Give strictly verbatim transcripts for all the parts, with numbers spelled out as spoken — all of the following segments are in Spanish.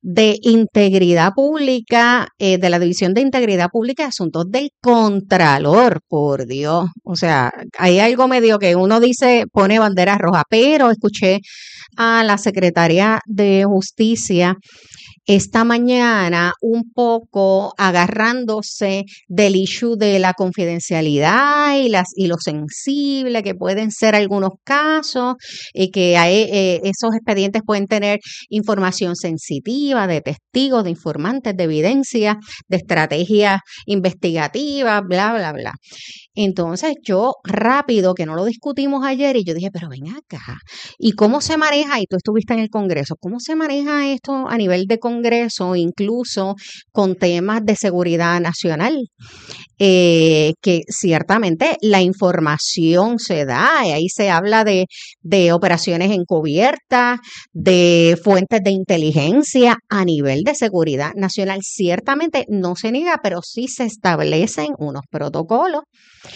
de Integridad Pública, eh, de la División de Integridad Pública y Asuntos del Contralor, por Dios. O sea, hay algo medio que uno dice, pone bandera roja, pero escuché a la Secretaria de Justicia esta mañana un poco agarrándose del issue de la confidencialidad y las y lo sensible que pueden ser algunos casos y que hay, eh, esos expedientes pueden tener información sensitiva de testigos, de informantes, de evidencia, de estrategias investigativas, bla, bla, bla. Entonces yo rápido, que no lo discutimos ayer, y yo dije, pero ven acá, ¿y cómo se maneja? Y tú estuviste en el Congreso, ¿cómo se maneja esto a nivel de Congreso, incluso con temas de seguridad nacional? Eh, que ciertamente la información se da, y ahí se habla de, de operaciones encubiertas, de fuentes de inteligencia a nivel de seguridad nacional. Ciertamente no se niega, pero sí se establecen unos protocolos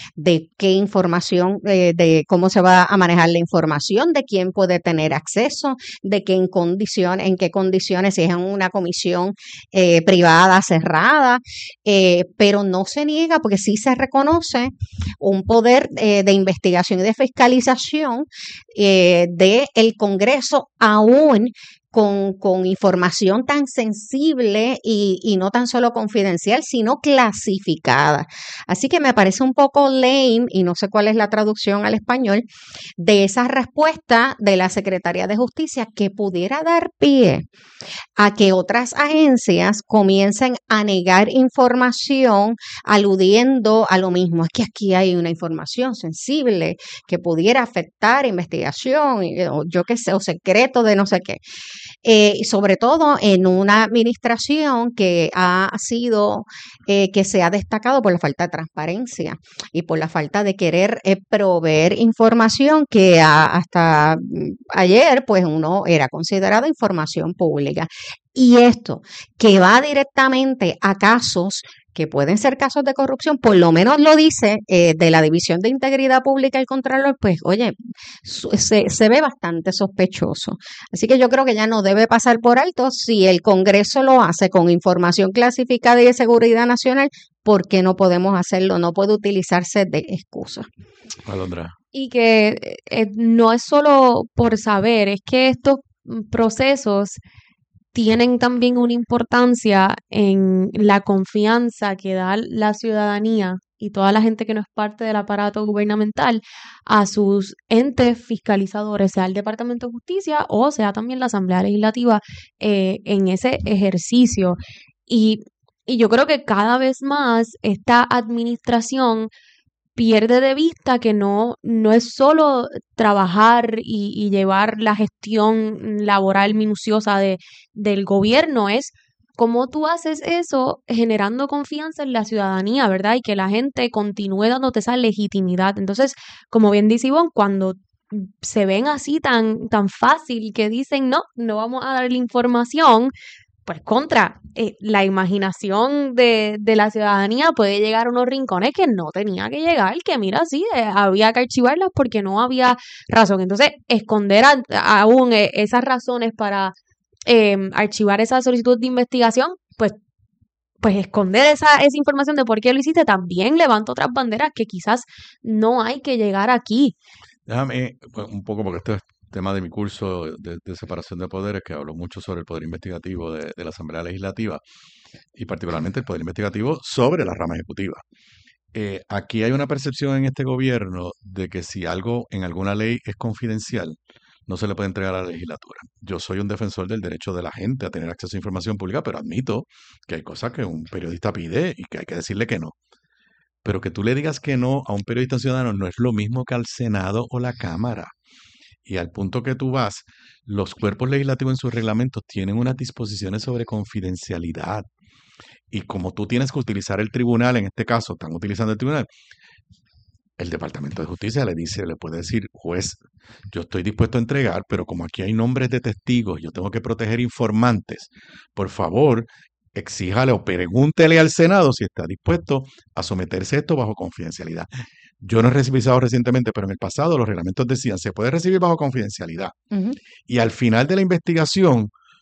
de qué información, eh, de cómo se va a manejar la información, de quién puede tener acceso, de qué en condiciones, en qué condiciones, si es en una comisión eh, privada cerrada, eh, pero no se niega porque sí se reconoce un poder eh, de investigación y de fiscalización eh, del Congreso aún con, con información tan sensible y, y no tan solo confidencial, sino clasificada. Así que me parece un poco lame, y no sé cuál es la traducción al español, de esa respuesta de la Secretaría de Justicia que pudiera dar pie a que otras agencias comiencen a negar información aludiendo a lo mismo. Es que aquí hay una información sensible que pudiera afectar investigación, o yo qué sé, o secreto de no sé qué. Eh, sobre todo en una administración que ha sido, eh, que se ha destacado por la falta de transparencia y por la falta de querer eh, proveer información que a, hasta ayer pues uno era considerado información pública. Y esto que va directamente a casos que pueden ser casos de corrupción, por lo menos lo dice eh, de la División de Integridad Pública y el Contralor, pues oye, se, se ve bastante sospechoso. Así que yo creo que ya no debe pasar por alto. Si el Congreso lo hace con información clasificada y de seguridad nacional, ¿por qué no podemos hacerlo? No puede utilizarse de excusa. Alondra. Y que eh, no es solo por saber, es que estos procesos tienen también una importancia en la confianza que da la ciudadanía y toda la gente que no es parte del aparato gubernamental a sus entes fiscalizadores, sea el Departamento de Justicia o sea también la Asamblea Legislativa, eh, en ese ejercicio. Y, y yo creo que cada vez más esta administración pierde de vista que no, no es solo trabajar y, y llevar la gestión laboral minuciosa de, del gobierno, es cómo tú haces eso generando confianza en la ciudadanía, ¿verdad? Y que la gente continúe dándote esa legitimidad. Entonces, como bien dice Ivonne, cuando se ven así tan, tan fácil que dicen, no, no vamos a dar la información, pues contra, eh, la imaginación de, de la ciudadanía puede llegar a unos rincones que no tenía que llegar, que mira, sí, eh, había que archivarlas porque no había razón. Entonces, esconder a, aún eh, esas razones para eh, archivar esa solicitud de investigación, pues, pues esconder esa, esa información de por qué lo hiciste también levanta otras banderas que quizás no hay que llegar aquí. Déjame pues, un poco, porque esto es tema de mi curso de, de separación de poderes, que hablo mucho sobre el poder investigativo de, de la Asamblea Legislativa y particularmente el poder investigativo sobre la rama ejecutiva. Eh, aquí hay una percepción en este gobierno de que si algo en alguna ley es confidencial, no se le puede entregar a la legislatura. Yo soy un defensor del derecho de la gente a tener acceso a información pública, pero admito que hay cosas que un periodista pide y que hay que decirle que no. Pero que tú le digas que no a un periodista ciudadano no es lo mismo que al Senado o la Cámara. Y al punto que tú vas, los cuerpos legislativos en sus reglamentos tienen unas disposiciones sobre confidencialidad. Y como tú tienes que utilizar el tribunal, en este caso están utilizando el tribunal, el Departamento de Justicia le dice, le puede decir, juez, yo estoy dispuesto a entregar, pero como aquí hay nombres de testigos, yo tengo que proteger informantes, por favor, exíjale o pregúntele al Senado si está dispuesto a someterse a esto bajo confidencialidad. Yo no he revisado recientemente, pero en el pasado los reglamentos decían, se puede recibir bajo confidencialidad. Uh-huh. Y al final de la investigación,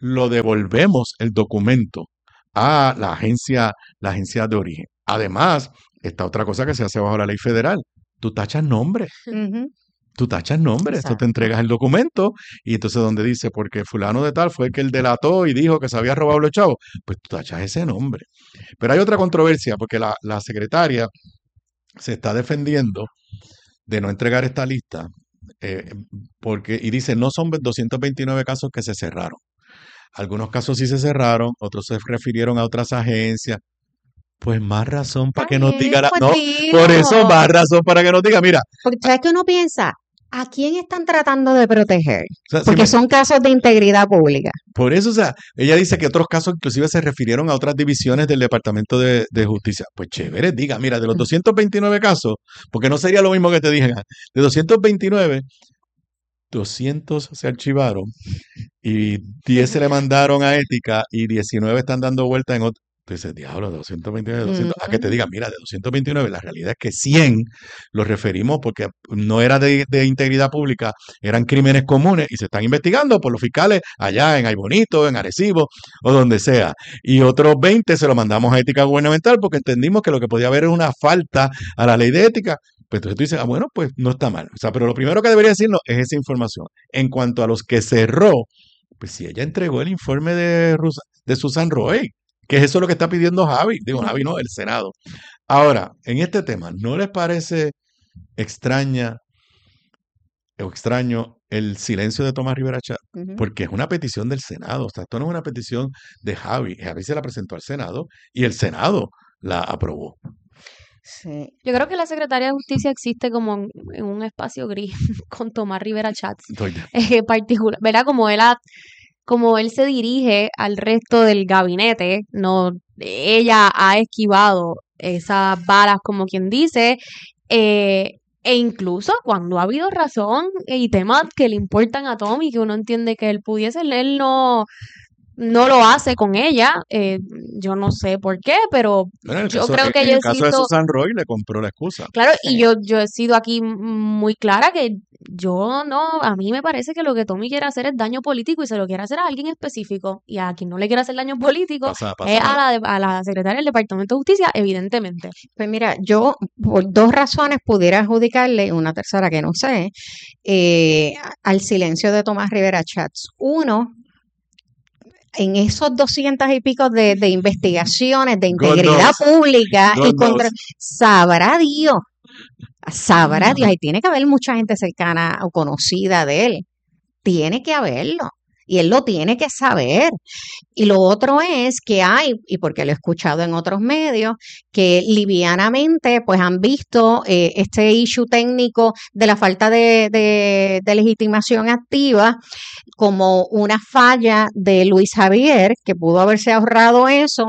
lo devolvemos el documento a la agencia, la agencia de origen. Además, esta otra cosa que se hace bajo la ley federal, tú tachas nombre. Ujú. Tú tachas nombre, esto te Exacto. entregas el documento y entonces donde dice, porque fulano de tal fue el que él delató y dijo que se había robado los chavos, pues tú tachas ese nombre. Pero hay otra controversia, porque la, la secretaria se está defendiendo de no entregar esta lista, eh, porque, y dice, no son doscientos veintinueve casos que se cerraron. Algunos casos sí se cerraron, otros se refirieron a otras agencias. Pues más razón para Está que nos bien, diga, la- pues no, por eso dilo. más razón para que nos diga, mira, Porque sabes que uno piensa, ¿a quién están tratando de proteger? o sea, si Porque me- son casos de integridad pública. por eso, o sea, ella dice que otros casos inclusive se refirieron a otras divisiones del Departamento de, de Justicia. Pues chévere, diga, mira, de los doscientos veintinueve casos, porque no sería lo mismo que te dije, de doscientos veintinueve, doscientos se archivaron y diez se le mandaron a ética y diecinueve están dando vuelta en otro. Entonces, diablo, doscientos veintinueve, doscientos, a que te Ujú. digan, mira, de doscientos veintinueve, la realidad es que cien los referimos porque no era de, de integridad pública, eran crímenes comunes y se están investigando por los fiscales allá en Aybonito, en Arecibo o donde sea. Y otros veinte se los mandamos a ética gubernamental porque entendimos que lo que podía haber era una falta a la ley de ética. Pues entonces tú dices, ah, bueno, pues no está mal. O sea, pero lo primero que debería decirnos es esa información. En cuanto a los que cerró, pues si ella entregó el informe de, Rusa- de Susan Roy, que es eso lo que está pidiendo Javi, digo Javi no, el Senado. Ahora, en este tema, ¿no les parece extraña o extraño el silencio de Tomás Rivera Chatz? Ujú. Porque es una petición del Senado, o sea, esto no es una petición de Javi, Javi se la presentó al Senado y el Senado la aprobó. Sí. Yo creo que la Secretaría de Justicia existe como en, en un espacio gris con Tomás Rivera Chatz Estoy de- eh, particular, ¿verdad? Como él ha- como él se dirige al resto del gabinete, no, ella ha esquivado esas balas, como quien dice, eh, e incluso cuando ha habido razón y temas que le importan a Tommy, que uno entiende que él pudiese, él no, no lo hace con ella, eh, yo no sé por qué, pero Bueno, en el yo caso, creo en- que en yo el he caso de sido, Susan Roy le compró la excusa. claro, y Sí. yo, yo he sido aquí muy clara que yo no, a mí me parece que lo que Tommy quiere hacer es daño político y se lo quiere hacer a alguien específico. Y a quien no le quiere hacer daño político Pasa, es pasa a nada. la, de- a la secretaria del Departamento de Justicia, evidentemente. Pues mira, yo por dos razones pudiera adjudicarle, una tercera que no sé, eh, a- al silencio de Tomás Rivera Chatz. Uno, en esos doscientas y pico de, de investigaciones de God integridad knows. pública y God contra, knows. sabrá Dios, sabrá Dios, y tiene que haber mucha gente cercana o conocida de él, tiene que haberlo, y él lo tiene que saber. Y lo otro es que hay, y porque lo he escuchado en otros medios, que livianamente pues han visto eh, este issue técnico de la falta de, de, de legitimación activa como una falla de Luis Javier, que pudo haberse ahorrado eso.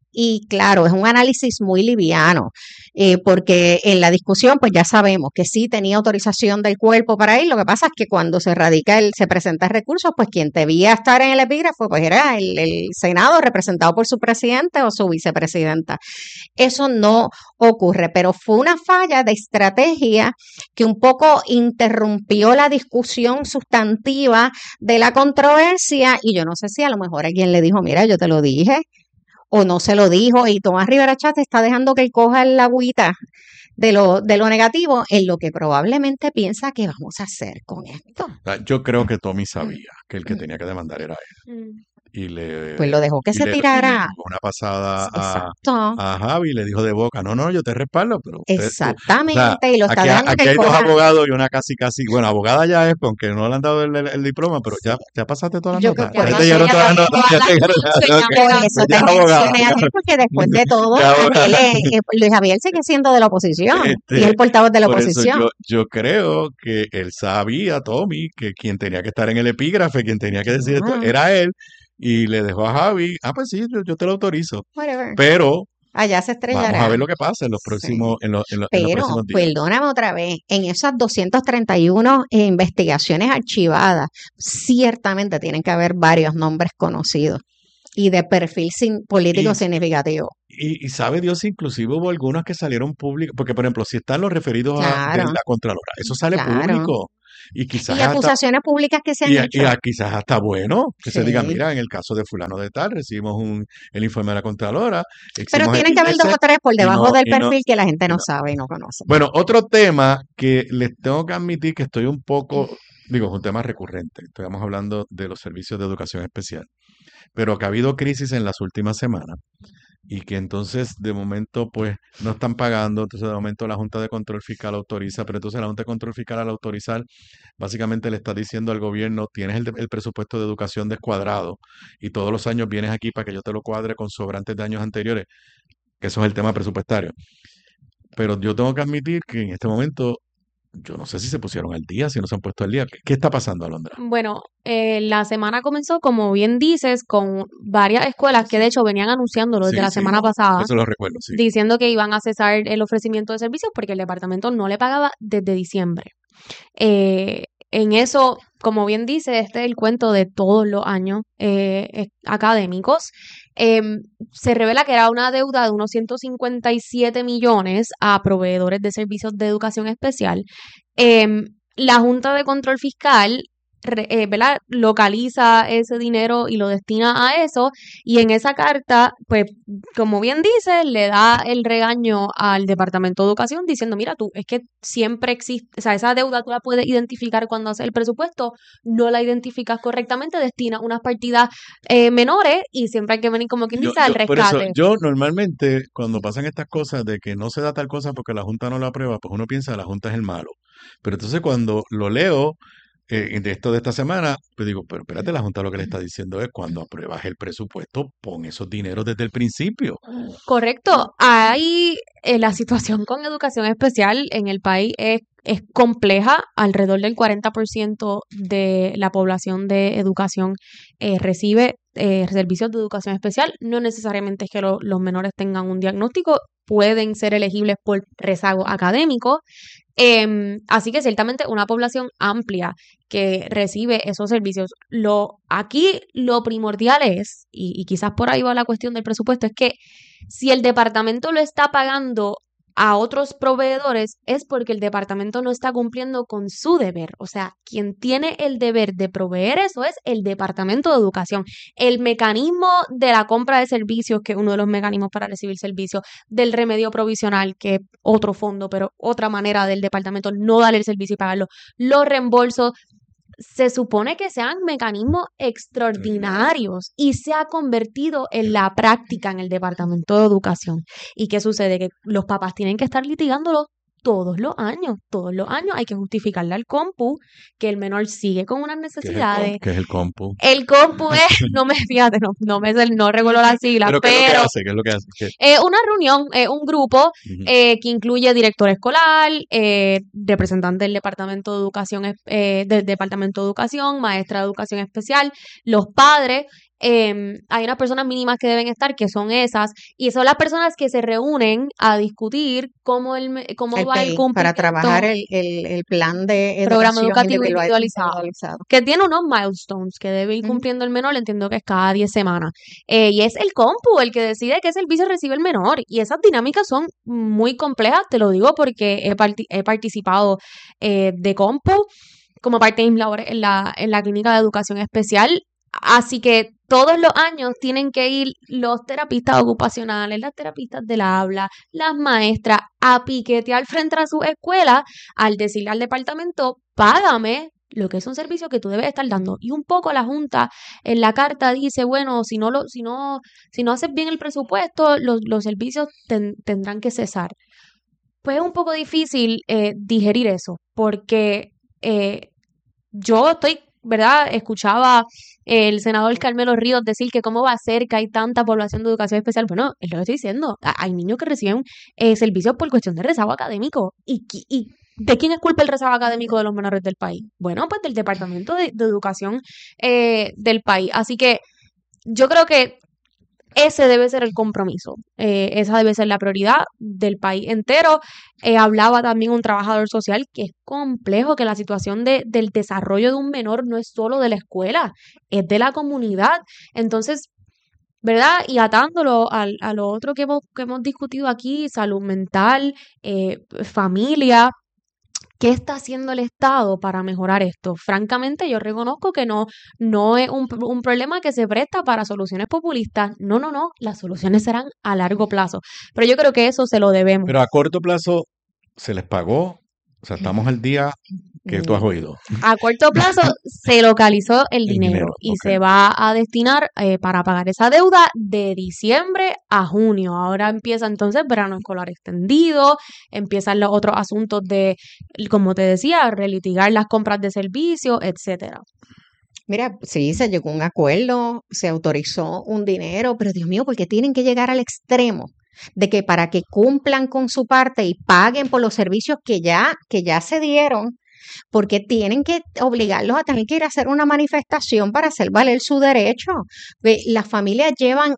Y claro, es un análisis muy liviano, eh, porque en la discusión pues ya sabemos que sí tenía autorización del cuerpo para ir. Lo que pasa es que cuando se radica el, se presenta el recurso, pues quien debía estar en el epígrafo pues era el, el Senado representado por su presidente o su vicepresidenta. Eso no ocurre, pero fue una falla de estrategia que un poco interrumpió la discusión sustantiva de la controversia, y yo no sé si a lo mejor alguien le dijo, mira, yo te lo dije, o no se lo dijo, y Tomás Rivera Chatz está dejando que él coja la agüita de lo, de lo negativo en lo que probablemente piensa que vamos a hacer con esto. O sea, yo creo que Tommy sabía que el que tenía que demandar era él. Mm. Y le, Pues lo dejó que y se le, y le tirara. dio una pasada a, Exacto. a Javi y le dijo de boca, no, no, yo te respaldo, pero usted, tú, o sea, Exactamente, y lo está aquí, dejando aquí que hay dos coja. abogados y una casi, casi, bueno, abogada ya es, aunque no le han dado el, el- el diploma, pero ya, ya pasaste todas las Yo notas. creo que Ya por te eso llegaron ya todas las te- notas, ya te llegaron todas las notas. Por Ok, eso pues te ya es abogada. mencioné a ti, porque después de todo, Ya es abogada. aquel es- eh, Luis Javier sigue siendo de la oposición y es Este, el portavoz de la por eso oposición. yo, yo creo que él sabía, Tommy, que quien tenía que estar en el epígrafe, quien tenía que decir esto, Ah, era él, y le dejó a Javi, ah, pues sí, yo, yo te lo autorizo. whatever. Pero Allá se vamos a estrellará. ver lo que pasa en los Sí. próximos, en los, en los, en los Pero, próximos días. perdóname otra vez, en esas doscientas treinta y uno eh, investigaciones archivadas, ciertamente tienen que haber varios nombres conocidos y de perfil sin- político Y, significativo. y, y sabe Dios, inclusive hubo algunas que salieron públicas, porque por ejemplo, si están los referidos a de Claro, la Contralora, eso sale claro. público. y quizás Y hasta, acusaciones públicas que se han y, a- y hecho. a- quizás hasta bueno, que se diga, Sí. mira, en el caso de fulano de tal, recibimos un, el informe de la Contralora, Pero hicimos tienen X, que haber Y, dos Z, o tres por y debajo no, del y no, perfil que la gente y no no. sabe y no conoce. Bueno, otro tema que les tengo que admitir que estoy un poco, digo, es un tema recurrente. Estamos hablando de los servicios de educación especial, pero que ha habido crisis en las últimas semanas y que entonces de momento pues no están pagando, entonces de momento la Junta de Control Fiscal autoriza, pero entonces la Junta de Control Fiscal al autorizar básicamente le está diciendo al gobierno, tienes el, el presupuesto de educación descuadrado y todos los años vienes aquí para que yo te lo cuadre con sobrantes de años anteriores, que eso es el tema presupuestario. Pero yo tengo que admitir que en este momento yo no sé si se pusieron al día, si no se han puesto al día. ¿Qué, qué está pasando, Alondra? Bueno, eh, la semana comenzó, como bien dices, con varias escuelas que de hecho venían anunciándolo desde Sí, la sí, semana pasada, eso lo recuerdo, sí. diciendo que iban a cesar el ofrecimiento de servicios porque el departamento no le pagaba desde diciembre. Eh, en eso, como bien dice, este es el cuento de todos los años eh, eh, académicos. Em, se revela que era una deuda de unos ciento cincuenta y siete millones a proveedores de servicios de educación especial. Em, la Junta de Control Fiscal re- eh, ¿verdad? Localiza ese dinero y lo destina a eso, y en esa carta, pues, como bien dice, le da el regaño al Departamento de Educación diciendo, mira tú, es que siempre existe, o sea, esa deuda tú la puedes identificar cuando haces el presupuesto, no la identificas correctamente, destina unas partidas eh, menores y siempre hay que venir, como quien Yo, dice, al yo, por eso, rescate. yo normalmente cuando pasan estas cosas de que no se da tal cosa porque la Junta no lo aprueba, pues uno piensa la Junta es el malo. Pero entonces cuando lo leo eh, de esto de esta semana, pues digo, pero espérate, la Junta lo que le está diciendo es cuando apruebas el presupuesto, pon esos dineros desde el principio. Correcto. Hay eh, la situación con educación especial en el país es, es compleja. Alrededor del cuarenta por ciento de la población de educación eh, recibe eh, servicios de educación especial. No necesariamente es que lo- los menores tengan un diagnóstico, pueden ser elegibles por rezago académico. Em, así que ciertamente una población amplia que recibe esos servicios. Lo, aquí lo primordial es, y, y quizás por ahí va la cuestión del presupuesto, es que si el departamento lo está pagando a otros proveedores es porque el departamento no está cumpliendo con su deber. O sea, quien tiene el deber de proveer eso es el Departamento de Educación. El mecanismo de la compra de servicios, que es uno de los mecanismos para recibir servicios, del remedio provisional, que es otro fondo, pero otra manera del departamento no darle el servicio y pagarlo, los reembolsos, se supone que sean mecanismos extraordinarios y se ha convertido en la práctica en el Departamento de Educación. ¿Y qué sucede? Que los papás tienen que estar litigándolo todos los años, todos los años hay que justificarle al compu que el menor sigue con unas ¿Qué es el, com- necesidades. qué es el compu? El compu es, no me fíjate, no, no me sé- no recuerdo las siglas, Pero ¿qué es lo que pero hace? ¿Qué es lo que hace? ¿Qué? es una reunión, es un grupo Ujú. eh, que incluye director escolar, eh, representante del Departamento de Educación, es- eh, del Departamento de Educación, maestra de Educación Especial, los padres. em, hay unas personas mínimas que deben estar, que son esas, y son las personas que se reúnen a discutir cómo, el, me- cómo El va el P I, para cumplimiento trabajar el, el, el plan de programa educación educativo individual- individualizado, individualizado. que tiene unos milestones que debe ir Ujú. cumpliendo el menor, entiendo que es cada diez semanas. Eh, y es el compu el que decide qué servicio recibe el menor. Y esas dinámicas son muy complejas, te lo digo porque he, parti- he participado eh, de compu como parte de mis labores en la, en la clínica de educación especial. Así que todos los años tienen que ir los terapistas ocupacionales, las terapistas del habla, las maestras a piquetear frente a su escuela al decirle al departamento, págame lo que es un servicio que tú debes estar dando. Y un poco la Junta en la carta dice, bueno, si no lo, si no, si no haces bien el presupuesto, los, los servicios ten- tendrán que cesar. Pues es un poco difícil eh, digerir eso, porque eh, yo estoy, ¿verdad? Escuchaba el senador Carmelo Ríos decir que cómo va a ser que hay tanta población de educación especial. Bueno, es lo que estoy diciendo. Ha- Hay niños que reciben eh, servicios por cuestión de rezago académico. ¿Y, qui- y de quién es culpa el rezago académico de los menores del país? Bueno, pues del Departamento de, de Educación eh, del país. Así que yo creo que ese debe ser el compromiso, eh, esa debe ser la prioridad del país entero. Eh, hablaba también un trabajador social que es complejo, que la situación de, del desarrollo de un menor no es solo de la escuela, es de la comunidad. Entonces, ¿verdad? Y atándolo al, a lo otro que hemos, que hemos discutido aquí, salud mental, eh, familia, ¿qué está haciendo el Estado para mejorar esto? Francamente, yo reconozco que no, no es un, un problema que se presta para soluciones populistas. No, no, no, las soluciones serán a largo plazo. Pero yo creo que eso se lo debemos. Pero a corto plazo se les pagó, o sea, estamos al día que tú has oído. A corto plazo se localizó el El dinero, dinero, y ok. se va a destinar eh, para pagar esa deuda de diciembre a junio. Ahora empieza entonces verano escolar extendido, empiezan los otros asuntos de, como te decía, relitigar las compras de servicios, etcétera. Mira, sí, se llegó a un acuerdo, se autorizó un dinero, pero Dios mío, ¿por qué tienen que llegar al extremo de que para que cumplan con su parte y paguen por los servicios que ya, que ya se dieron, porque tienen que obligarlos a tener que ir a hacer una manifestación para hacer valer su derecho? Ve, las familias llevan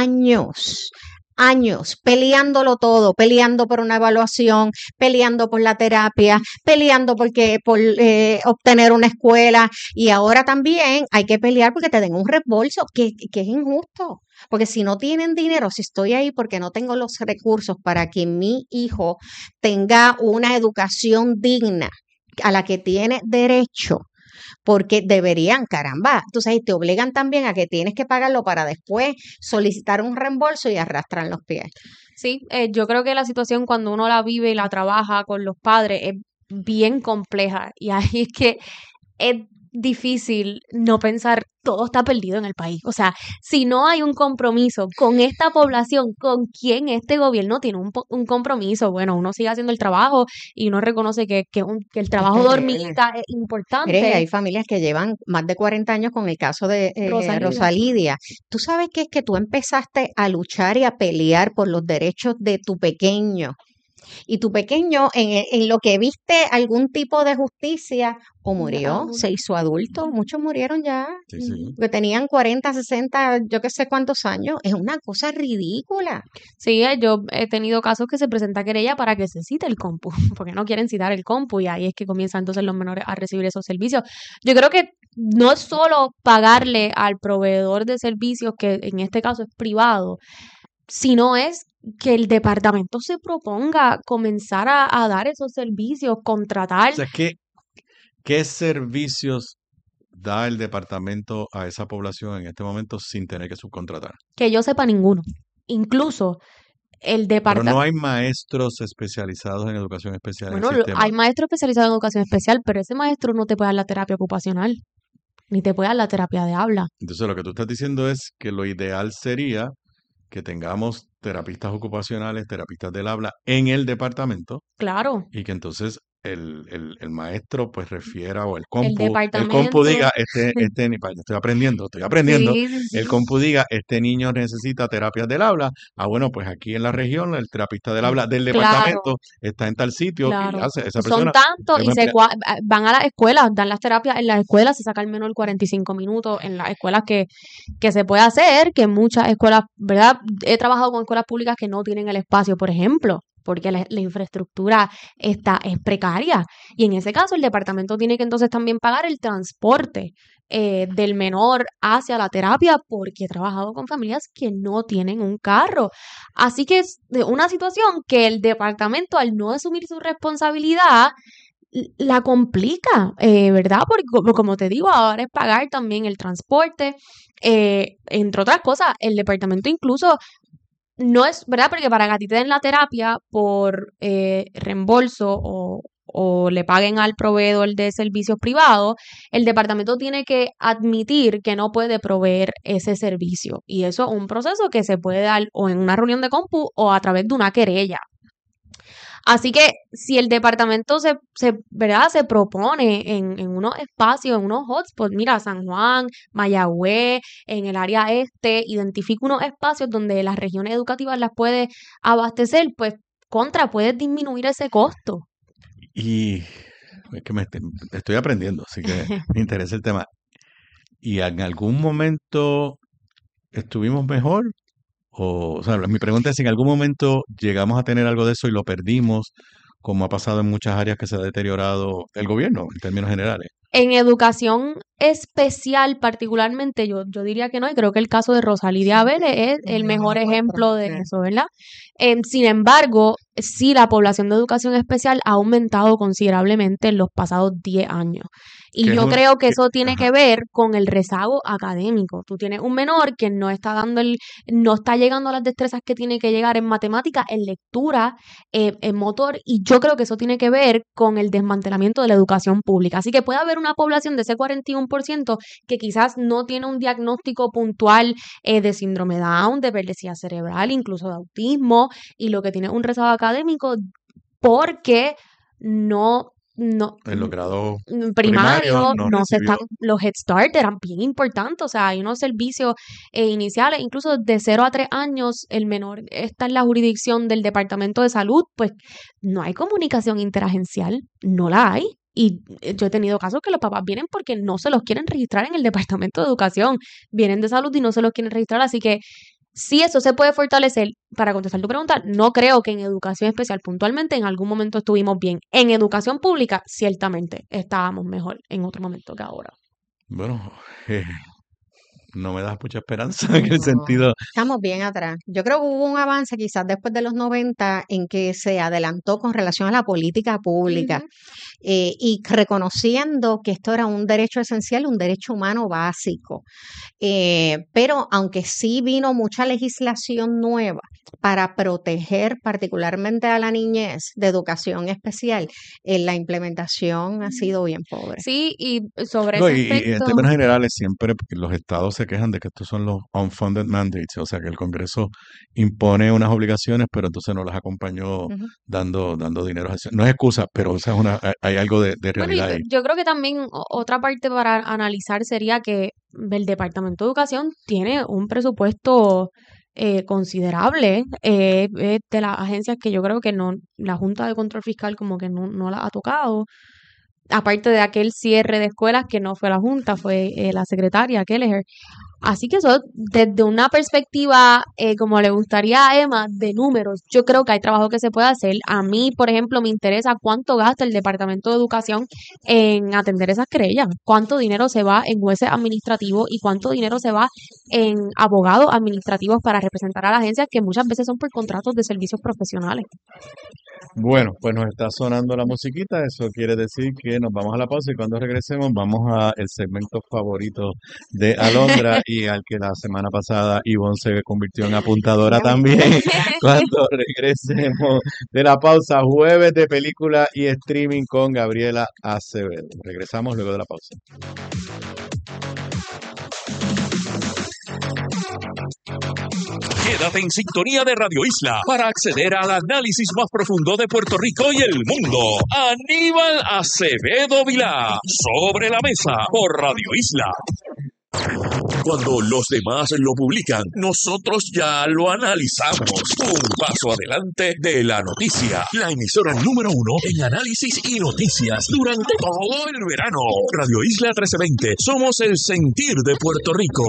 años, años peleándolo todo, peleando por una evaluación, peleando por la terapia, peleando porque por eh, obtener una escuela, y ahora también hay que pelear porque te den un reembolso, que, que es injusto. Porque si no tienen dinero, si estoy ahí porque no tengo los recursos para que mi hijo tenga una educación digna a la que tiene derecho, porque deberían, caramba, tú sabes, te obligan también a que tienes que pagarlo para después solicitar un reembolso y arrastran los pies. Sí, eh, yo creo que la situación cuando uno la vive y la trabaja con los padres es bien compleja, y ahí es que es difícil no pensar todo está perdido en el país. O sea, si no hay un compromiso con esta población, con quien este gobierno tiene un, po- un compromiso, bueno, uno sigue haciendo el trabajo y uno reconoce que, que, un- que el trabajo de terrible. hormiguita es Mire, importante. hay familias que llevan más de cuarenta años con el caso de eh, Rosalía. Rosalidia. Tú sabes que es que tú empezaste a luchar y a pelear por los derechos de tu pequeño. Y tu pequeño, en, en lo que viste algún tipo de justicia, o murió, se hizo adulto, muchos murieron ya, Sí, sí. que tenían cuarenta, sesenta, yo qué sé cuántos años. Es una cosa ridícula. Sí, eh, yo he tenido casos que se presenta querella para que se cite el compu, porque no quieren citar el compu, y ahí es que comienzan entonces los menores a recibir esos servicios. Yo creo que no es solo pagarle al proveedor de servicios, que en este caso es privado, sino es que el departamento se proponga comenzar a, a dar esos servicios, contratar. O sea, ¿qué, qué servicios da el departamento a esa población en este momento sin tener que subcontratar? Que yo sepa ninguno. Incluso el Pero departamento... no hay maestros especializados en educación especial Bueno, en el lo- sistema. hay maestros especializados en educación especial, pero ese maestro no te puede dar la terapia ocupacional, ni te puede dar la terapia de habla. Entonces, lo que tú estás diciendo es que lo ideal sería que tengamos terapistas ocupacionales, terapistas del habla en el departamento, Claro, y que entonces el, el, el maestro pues refiera, o el el compu, el departamento... compu diga, este, este, ni- estoy aprendiendo, estoy aprendiendo, Sí, sí, sí. el compu diga, este niño necesita terapias del habla. Ah, bueno, pues aquí en la región el terapista del habla del Claro, departamento está en tal sitio, y claro. hace esa Son persona tantos es y un se emplea- cua- a- van a las escuelas, dan las terapias en las escuelas, se saca al menos el cuarenta y cinco minutos en las escuelas que, que se puede hacer, que muchas escuelas, ¿verdad? He trabajado con escuelas públicas que no tienen el espacio, por ejemplo, porque la, la infraestructura está, es precaria. Y en ese caso el departamento tiene que entonces también pagar el transporte eh, del menor hacia la terapia, porque he trabajado con familias que no tienen un carro. Así que es de una situación que el departamento, al no asumir su responsabilidad, l- la complica, eh, ¿verdad? Porque como, como te digo, ahora es pagar también el transporte, eh, entre otras cosas, el departamento incluso no es, ¿verdad? Porque para que a ti te den la terapia por eh, reembolso o, o le paguen al proveedor de servicios privados, el departamento tiene que admitir que no puede proveer ese servicio. Y eso es un proceso que se puede dar o en una reunión de compu o a través de una querella. Así que si el departamento se, se, ¿verdad? se propone en, en unos espacios, en unos hotspots, mira, San Juan, Mayagüez, en el área este, identifica unos espacios donde las regiones educativas las puede abastecer, pues contra, puedes disminuir ese costo. Y es que me est- estoy aprendiendo, así que me interesa el tema. ¿Y en algún momento estuvimos mejor? O, o sea, mi pregunta es si en algún momento llegamos a tener algo de eso y lo perdimos, como ha pasado en muchas áreas que se ha deteriorado el gobierno en términos generales. En educación especial particularmente, yo, yo diría que no, y creo que el caso de Rosalía Vélez es el mejor ejemplo de eso, ¿verdad? Eh, sin embargo, sí, la población de educación especial ha aumentado considerablemente en los pasados diez años. Y yo un, creo que que, eso tiene ajá. que ver con el rezago académico. Tú tienes un menor que no está dando el, no está llegando a las destrezas que tiene que llegar en matemática, en lectura, eh, en motor, y yo creo que eso tiene que ver con el desmantelamiento de la educación pública. Así que puede haber una población de ese cuarenta y uno por ciento que quizás no tiene un diagnóstico puntual eh, de síndrome Down, de hiperlesía cerebral, incluso de autismo, y lo que tiene es un rezago académico porque no no En los grados primario, primarios no no se recibió. están, los Head Start eran bien importantes, o sea, hay unos servicios eh, iniciales, incluso de cero a tres años, el menor está en la jurisdicción del Departamento de Salud, pues no hay comunicación interagencial, no la hay. Y eh, yo he tenido casos que los papás vienen porque no se los quieren registrar en el Departamento de Educación, vienen de salud y no se los quieren registrar, así que sí, eso se puede fortalecer. Para contestar tu pregunta, no creo que en educación especial puntualmente en algún momento estuvimos bien. En educación pública, ciertamente, estábamos mejor en otro momento que ahora. Bueno, eh, no me das mucha esperanza en el No, sentido. estamos bien atrás. Yo creo que hubo un avance quizás después de los noventa en que se adelantó con relación a la política pública. Ujú. eh, y reconociendo que esto era un derecho esencial, un derecho humano básico. Eh, pero aunque sí vino mucha legislación nueva para proteger particularmente a la niñez de educación especial, eh, la implementación ha sido bien pobre. Sí, y sobre No, ese y, y en aspecto, términos generales, siempre los estados se quejan de que estos son los unfunded mandates, o sea que el Congreso impone unas obligaciones, pero entonces no las acompañó Ujú. dando, dando dinero. No es excusa, pero o sea, es una, hay- hay algo de, de bueno, y realidad ahí. yo creo que también o- otra parte para analizar sería que el Departamento de Educación tiene un presupuesto eh, considerable, eh, es de las agencias que yo creo que no, la Junta de Control Fiscal como que no, no la ha tocado. Aparte de aquel cierre de escuelas que no fue la Junta, fue eh, la secretaria Kelleher. Así que eso, desde una perspectiva, eh, como le gustaría a Emma, de números, yo creo que hay trabajo que se puede hacer. A mí, por ejemplo, me interesa cuánto gasta el Departamento de Educación en atender esas querellas, cuánto dinero se va en jueces administrativos y cuánto dinero se va en abogados administrativos para representar a las agencias que muchas veces son por contratos de servicios profesionales. Bueno, pues nos está sonando la musiquita, eso quiere decir que nos vamos a la pausa y cuando regresemos vamos a el segmento favorito de Alondra y al que la semana pasada Ivonne se convirtió en apuntadora también. Cuando regresemos de la pausa, jueves de película y streaming con Gabriela Acevedo. Regresamos luego de la pausa. Quédate en sintonía de Radio Isla para acceder al análisis más profundo de Puerto Rico y el mundo. Aníbal Acevedo Vilá, sobre la mesa por Radio Isla. Cuando los demás lo publican, nosotros ya lo analizamos. Un paso adelante de la noticia. La emisora número uno en análisis y noticias durante todo el verano. Radio Isla trece veinte. Somos el sentir de Puerto Rico.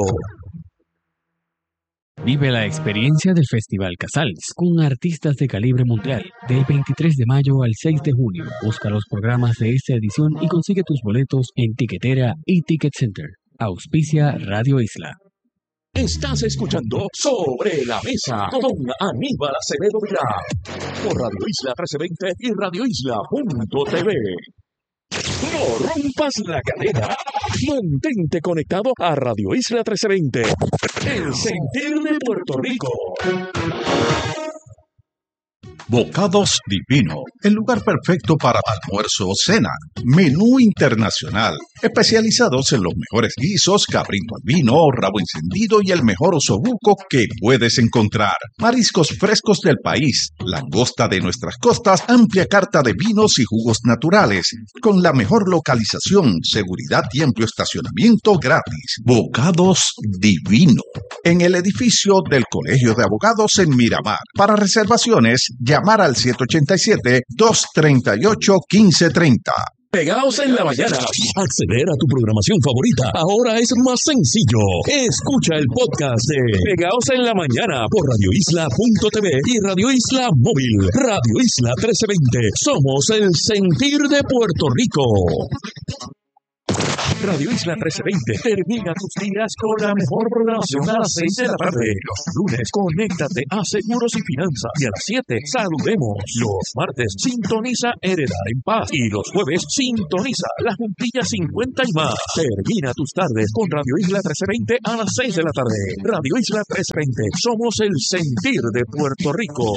Vive la experiencia del Festival Casals con artistas de calibre mundial del veintitrés de mayo al seis de junio. Busca los programas de esta edición y consigue tus boletos en Tiquetera y Ticket Center. Auspicia Radio Isla. Estás escuchando Sobre la Mesa con Aníbal Acevedo Vilá por Radio Isla trece veinte y radio isla punto t v. No rompas la cadena. Mantente conectado a Radio Isla trece veinte. El sentir de Puerto Rico. Bocados Divino, el lugar perfecto para almuerzo o cena. Menú internacional, especializados en los mejores guisos, cabrito al vino, rabo encendido y el mejor osobuco que puedes encontrar. Mariscos frescos del país, langosta de nuestras costas, amplia carta de vinos y jugos naturales, con la mejor localización, seguridad y amplio estacionamiento gratis. Bocados Divino, en el edificio del Colegio de Abogados en Miramar. Para reservaciones, llamar al siete ocho siete, dos tres ocho, uno cinco tres cero. Pegaos en la mañana. Acceder a tu programación favorita ahora es más sencillo. Escucha el podcast de Pegaos en la mañana por radio isla punto t v y Radio Isla Móvil. Radio Isla trece veinte. Somos el sentir de Puerto Rico. Radio Isla trece veinte termina tus días con la mejor programación a las seis de la tarde. Los lunes, conéctate a Seguros y Finanzas. Y a las siete, saludemos. Los martes, sintoniza Heredar en Paz. Y los jueves, sintoniza La Juntilla cincuenta y más. Termina tus tardes con Radio Isla trece veinte a las seis de la tarde. Radio Isla trece veinte, somos el sentir de Puerto Rico.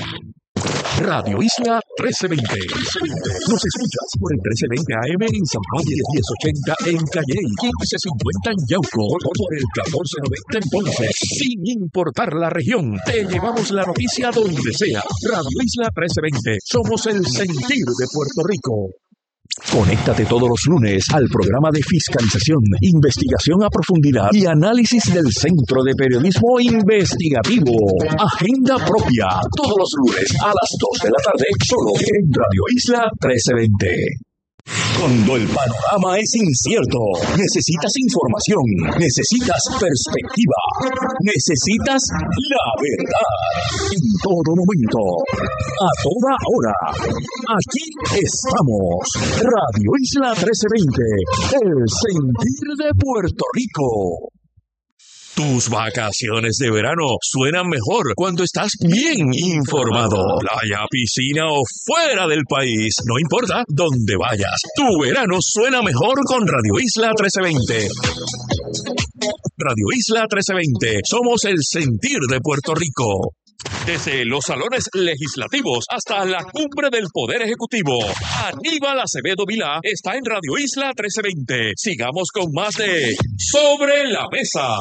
Radio Isla trece veinte. Nos escuchas por el trece veinte A M en San Juan y el diez ochenta en Calley, quince cincuenta en Yauco, por el catorce noventa en Ponce. Sin importar la región, te llevamos la noticia donde sea. Radio Isla trece veinte, somos el sentir de Puerto Rico. Conéctate todos los lunes al programa de fiscalización, investigación a profundidad y análisis del Centro de Periodismo Investigativo. Agenda propia, todos los lunes a las dos de la tarde, solo en Radio Isla trece veinte. Cuando el panorama es incierto, necesitas información, necesitas perspectiva, necesitas la verdad. En todo momento, a toda hora, aquí estamos. Radio Isla trece veinte, el sentir de Puerto Rico. Tus vacaciones de verano suenan mejor cuando estás bien informado. Playa, piscina o fuera del país, no importa dónde vayas. Tu verano suena mejor con Radio Isla trece veinte. Radio Isla trece veinte, somos el sentir de Puerto Rico. Desde los salones legislativos hasta la cumbre del Poder Ejecutivo, Aníbal Acevedo Vilá está en Radio Isla trece veinte. Sigamos con más de Sobre la Mesa.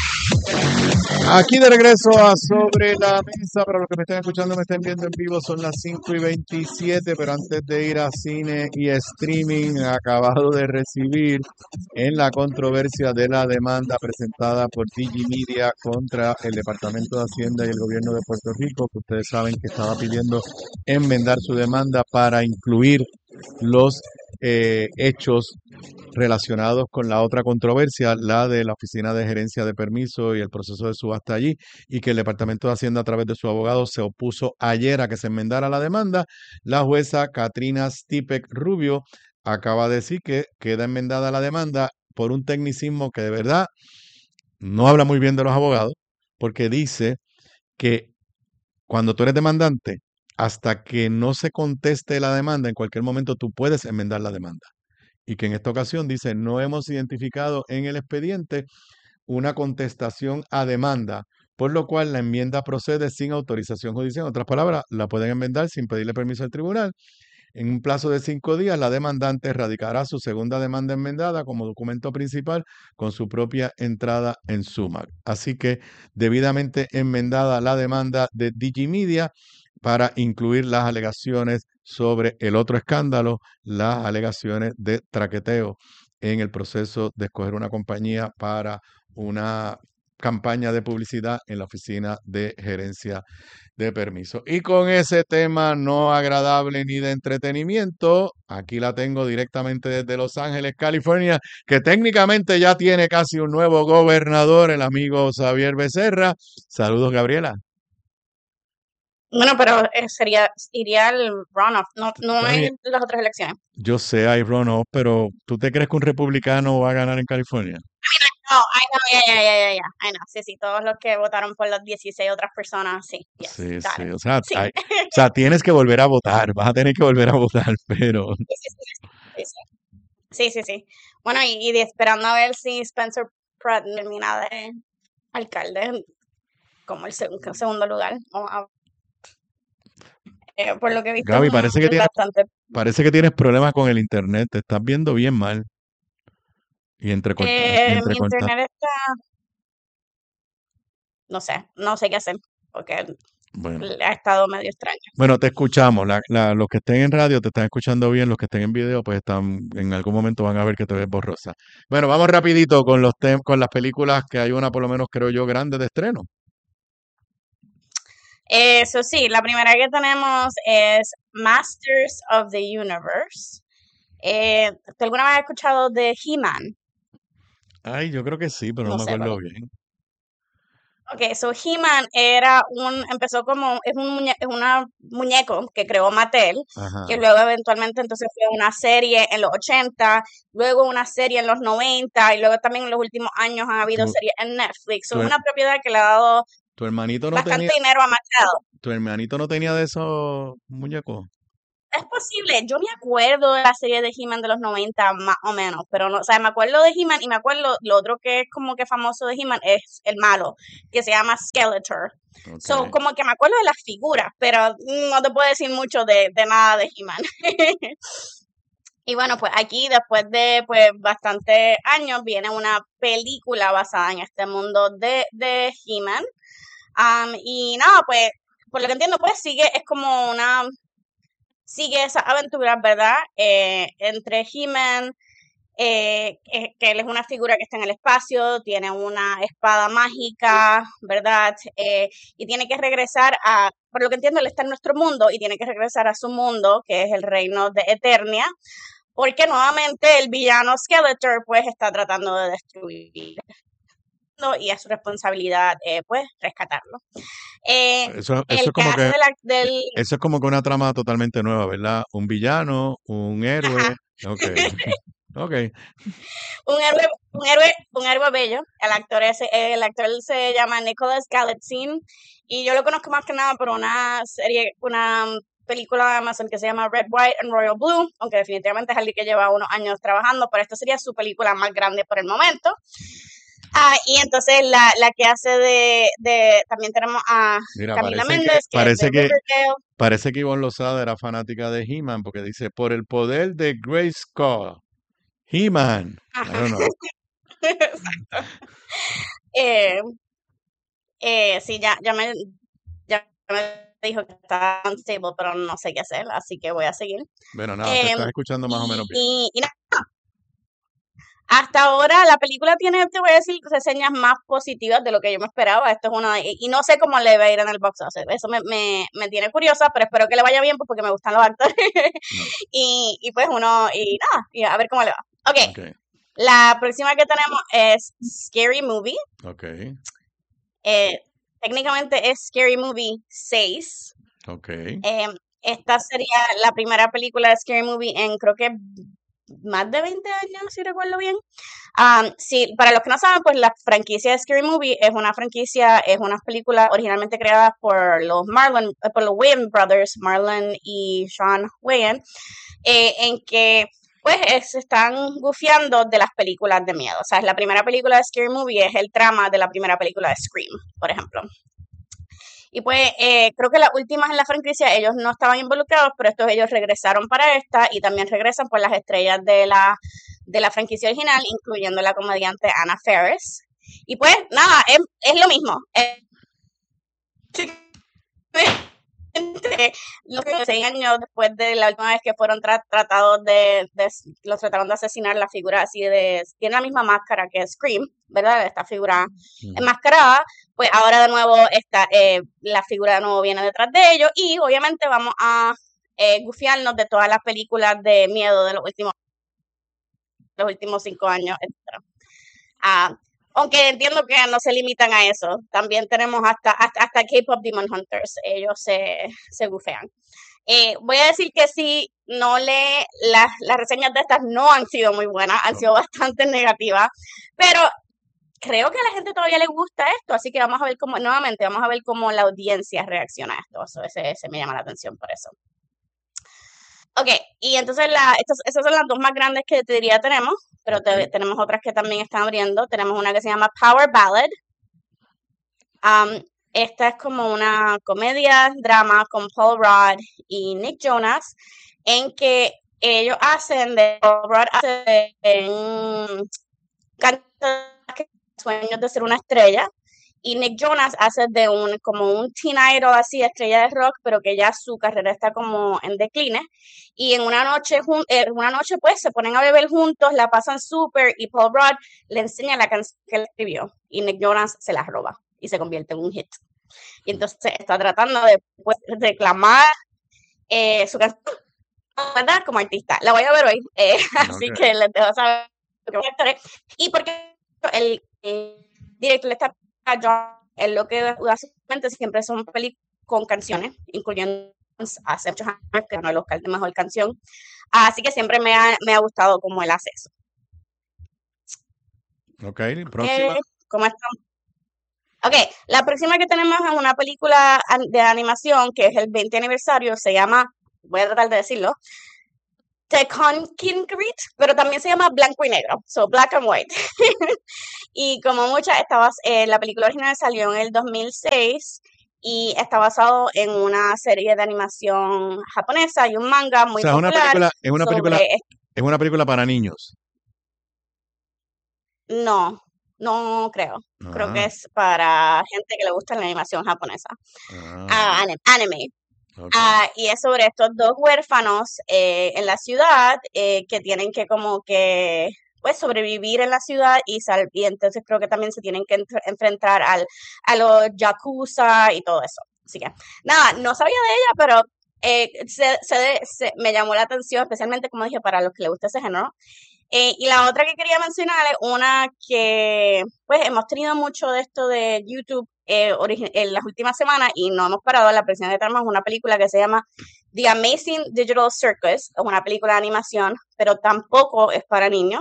Aquí de regreso a Sobre la Mesa. Para los que me estén escuchando, me estén viendo en vivo, son las cinco y veintisiete, pero antes de ir a cine y streaming, acabado de recibir en la controversia de la demanda presentada por Digimedia contra el Departamento de Hacienda y el Gobierno de Puerto Rico, que ustedes saben que estaba pidiendo enmendar su demanda para incluir los eh, hechos relacionados con la otra controversia, la de la Oficina de Gerencia de Permiso y el proceso de subasta allí, y que el Departamento de Hacienda a través de su abogado se opuso ayer a que se enmendara la demanda. La jueza Katrina Stipek Rubio acaba de decir que queda enmendada la demanda por un tecnicismo que de verdad no habla muy bien de los abogados, porque dice que cuando tú eres demandante, hasta que no se conteste la demanda, en cualquier momento tú puedes enmendar la demanda. Y que en esta ocasión dice, no hemos identificado en el expediente una contestación a demanda, por lo cual la enmienda procede sin autorización judicial. En otras palabras, la pueden enmendar sin pedirle permiso al tribunal. En un plazo de cinco días, la demandante radicará su segunda demanda enmendada como documento principal con su propia entrada en SUMAC. Así que debidamente enmendada la demanda de Digimedia para incluir las alegaciones sobre el otro escándalo, las alegaciones de traqueteo en el proceso de escoger una compañía para una campaña de publicidad en la Oficina de Gerencia de Permiso. Y con ese tema no agradable ni de entretenimiento, aquí la tengo directamente desde Los Ángeles, California, que técnicamente ya tiene casi un nuevo gobernador, el amigo Xavier Becerra. Saludos, Gabriela. Bueno, pero eh, sería, iría el runoff, no, no Está en bien. las otras elecciones. Yo sé, hay runoff, pero ¿tú te crees que un republicano va a ganar en California? No, I know, ya, ya, ya, ya, ya, I know, sí, sí, todos los que votaron por las dieciséis otras personas, sí, yes, Sí, got sí, it. o sea, Sí. hay- o sea, tienes que volver a votar, vas a tener que volver a votar, pero Sí, sí, sí, sí, sí. Sí, sí, sí. Bueno, y, y de- esperando a ver si Spencer Pratt termina de alcalde como el seg- segundo lugar. Vamos a- eh, por lo que he visto, Gaby, es parece que un- tienes, bastante. parece que tienes problemas con el internet, te estás viendo bien mal y entrecorta, Eh, mi entrecorta. internet está, no sé, no sé qué hacer, porque Bueno, ha estado medio extraño. bueno, te escuchamos, la, la- los que estén en radio te están escuchando bien, los que estén en video pues están, en algún momento van a ver que te ves borrosa. Bueno, vamos rapidito con los tem- con las películas, que hay una por lo menos creo yo grande de estreno. Eso sí, la primera que tenemos es Masters of the Universe. Eh, ¿tú alguna vez has escuchado de He-Man? Ay, yo creo que sí, pero no No me sé, acuerdo pero bien. Ok, so He-Man era un, empezó como, es un muñe, es una muñeco que creó Mattel, que Ajá. luego eventualmente entonces fue una serie en los ochenta, luego una serie en los noventa, y luego también en los últimos años han habido Tu, series en Netflix. So, tu, es her- una propiedad que le ha dado tu hermanito no bastante tenía, dinero a Mattel. tu hermanito no tenía de esos muñecos. Es posible, yo me acuerdo de la serie de He-Man de los noventa más o menos, pero no, o sea, me acuerdo de He-Man y me acuerdo, lo otro que es como que famoso de He-Man es el malo, que se llama Skeletor. So, Ok. como que me acuerdo de las figuras, pero no te puedo decir mucho de, de nada de He-Man. Y bueno, pues aquí después de pues bastantes años viene una película basada en este mundo de, de He-Man. Um, y nada, pues, por lo que entiendo, pues sigue, es como una sigue esas aventuras, ¿verdad? Eh, entre He-Man, eh, que, que él es una figura que está en el espacio, tiene una espada mágica, ¿verdad? Eh, y tiene que regresar a, por lo que entiendo, él está en nuestro mundo y tiene que regresar a su mundo, que es el reino de Eternia, porque nuevamente el villano Skeletor, pues, está tratando de destruir y es su responsabilidad, eh, pues, rescatarlo. Eh, Eso, eso el es que como hace que, de la- del... eso es como que una trama totalmente nueva, ¿verdad? Un villano, un héroe. Ajá. Ok. Ok. Un héroe, un héroe, un héroe bello. El actor ese, el actor se llama Nicholas Galitzine y yo lo conozco más que nada por una serie, una película de Amazon que se llama Red, White and Royal Blue, aunque definitivamente es alguien que lleva unos años trabajando, pero esta sería su película más grande por el momento. Ah, y entonces la, la que hace de, de, también tenemos a Mira, Camila parece que, Méndez, que es parece de que, Riverdale. parece que Ivonne Lozada era fanática de He-Man porque dice, por el poder de Grayskull, He-Man. I Ajá. don't know. Exacto. Eh, eh, sí, ya, ya me, ya me dijo que está unstable, pero no sé qué hacer, así que voy a seguir. Bueno, nada, te Eh, estás escuchando más o menos bien. y, y nada, hasta ahora la película tiene, te voy a decir, reseñas más positivas de lo que yo me esperaba. Esto es una, y, y no sé cómo le va a ir en el box office. Eso me, me, me tiene curiosa, pero espero que le vaya bien pues, porque me gustan los actores. No. y, y pues uno, y nada, y a ver cómo le va. Ok, Ok, la próxima que tenemos es Scary Movie. ok, Eh, técnicamente es Scary Movie seis. ok. Eh, esta sería la primera película de Scary Movie en creo que más de veinte años, si recuerdo bien. Um, sí, para los que no saben, pues la franquicia de Scary Movie es una franquicia, es una película originalmente creada por los Marlon, por los Wayans Brothers, Marlon y Sean Wayans, eh, en que pues eh, se están gufiando de las películas de miedo. O sea, es la primera película de Scary Movie es el trama de la primera película de Scream, por ejemplo. Y pues eh, creo que las últimas en la franquicia ellos no estaban involucrados, pero estos ellos regresaron para esta y también regresan por las estrellas de la, de la franquicia original, incluyendo la comediante Anna Faris. Y pues nada, es, es lo mismo. Es, los seis años después de la última vez que fueron tra tratados de, de, los trataron de asesinar, la figura así de, tiene la misma máscara que Scream, ¿verdad? Esta figura Mm. enmascarada, pues ahora de nuevo esta, eh, la figura de nuevo viene detrás de ellos y obviamente vamos a eh, gufiarnos de todas las películas de miedo de los últimos, los últimos cinco años, etcétera. Ah, aunque entiendo que no se limitan a eso. También tenemos hasta, hasta, hasta K-Pop Demon Hunters. Ellos se, se bufean. Eh, voy a decir que sí, no le, las, las reseñas de estas no han sido muy buenas, han sido bastante negativas, pero creo que a la gente todavía le gusta esto, así que vamos a ver cómo, nuevamente, vamos a ver cómo la audiencia reacciona a esto. Eso, ese, ese me llama la atención por eso. Ok, y entonces la, estos, esas son las dos más grandes que te diría tenemos, pero te, Ok. tenemos otras que también están abriendo. Tenemos una que se llama Power Ballad. Um, esta es como una comedia, drama con Paul Rudd y Nick Jonas, en que ellos hacen de Paul Rudd hace de un cantante sueños de ser una estrella. Y Nick Jonas hace de un, como un teen idol así, estrella de rock, pero que ya su carrera está como en decline. Y en una noche, eh, una noche pues se ponen a beber juntos, la pasan súper y Paul Rudd le enseña la canción que él escribió. Y Nick Jonas se la roba y se convierte en un hit. Y entonces está tratando de pues, reclamar eh, su canción, ¿verdad? Como artista. La voy a ver hoy, eh, así Ok. que les dejo saber. Y porque el, el director está John es lo que básicamente siempre son películas con canciones, incluyendo hace muchos años que ganó el Oscar de Mejor Canción. Así que siempre me ha, me ha gustado cómo él hace eso. Ok, próxima. Eh, ¿Cómo estamos? Ok, la próxima que tenemos es una película an- de animación que es el veinte aniversario, se llama, voy a tratar de decirlo, The Conqueror, pero también se llama Blanco y Negro, so Black and White. Y como muchas, estaba, eh, la película original salió en el dos mil seis y está basado en una serie de animación japonesa y un manga O muy sea, es una popular película, es una película, sobre... es una película para niños. No, no creo. Creo que Ah, es para gente que le gusta la animación japonesa. ah, Ah, anim- anime. ok. Ah, y es sobre estos dos huérfanos eh, en la ciudad eh, que tienen que como que pues sobrevivir en la ciudad y, sal y entonces creo que también se tienen que entre- enfrentar al, a los yakuza y todo eso. Así que nada, no sabía de ella, pero eh, se, se- se- me llamó la atención, especialmente como dije, para los que les gusta ese género. Eh, y la otra que quería mencionar es una que, pues, hemos tenido mucho de esto de YouTube eh, origi- en las últimas semanas y no hemos parado. La presión de tenemos una película que se llama The Amazing Digital Circus, es una película de animación, pero tampoco es para niños.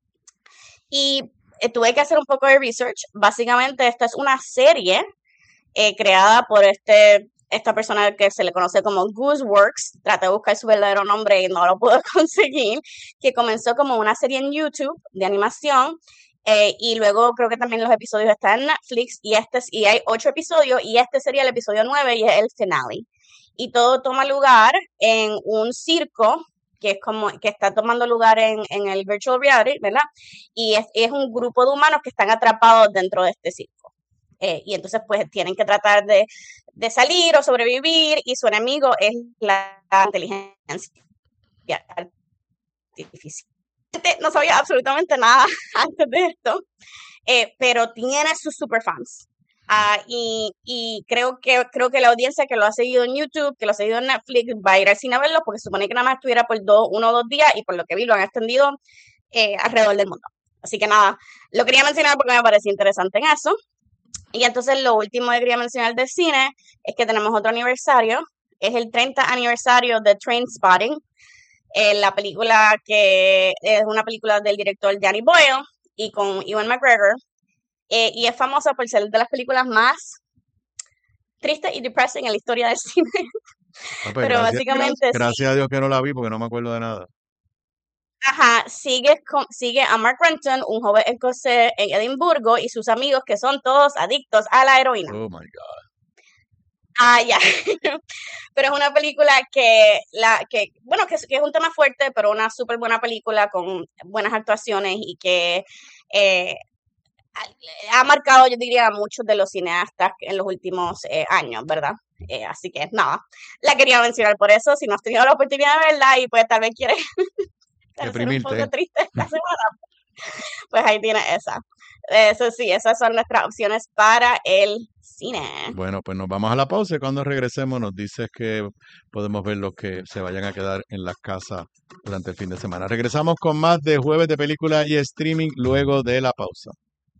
Y eh, tuve que hacer un poco de research. Básicamente, esta es una serie eh, creada por este, esta persona que se le conoce como Gooseworks. Traté de buscar su verdadero nombre y no lo pude conseguir, que comenzó como una serie en YouTube de animación. eh, y luego creo que también los episodios están en Netflix y este es- y hay ocho episodios y este sería el episodio nueve y es el finale. Y todo toma lugar en un circo que es como que está tomando lugar en, en el virtual reality, ¿verdad? Y es, es un grupo de humanos que están atrapados dentro de este circo. Eh, y entonces pues tienen que tratar de, de salir o sobrevivir y su enemigo es la inteligencia artificial. No sabía absolutamente nada antes de esto, eh, pero tiene sus superfans. Ah, y, y creo que creo que la audiencia que lo ha seguido en YouTube, que lo ha seguido en Netflix, va a ir al cine a verlo porque se supone que nada más estuviera por dos, uno o dos días y por lo que vi lo han extendido eh, alrededor del mundo. Así que nada, lo quería mencionar porque me parece interesante en eso. Y entonces lo último que quería mencionar del cine es que tenemos otro aniversario. Es el treinta aniversario de Trainspotting, eh, la película que es una película del director Danny Boyle y con Ewan McGregor. Eh, y es famosa por ser de las películas más tristes y depressing en la historia del cine. Ah, pues Pero gracias, básicamente sí. gracias a Dios que no la vi porque no me acuerdo de nada. Ajá, sigue, con, sigue a Mark Renton, un joven escocés en Edimburgo, y sus amigos que son todos adictos a la heroína. Oh my God. Ah, ya. Pero es una película que, la, que bueno, que, es- que es un tema fuerte, pero una súper buena película con buenas actuaciones y que eh, ha ha marcado, yo diría, a muchos de los cineastas en los últimos eh, años, ¿verdad? Eh, así que nada, la quería mencionar por eso. Si no has tenido la oportunidad de verla y pues tal vez quieres ser un poco Deprimirte. triste esta semana, pues ahí tienes esa. Eso sí, esas son nuestras opciones para el cine. Bueno, pues nos vamos a la pausa y cuando regresemos nos dices que podemos ver los que se vayan a quedar en las casas durante el fin de semana. Regresamos con más de Jueves de Película y Streaming luego de la pausa.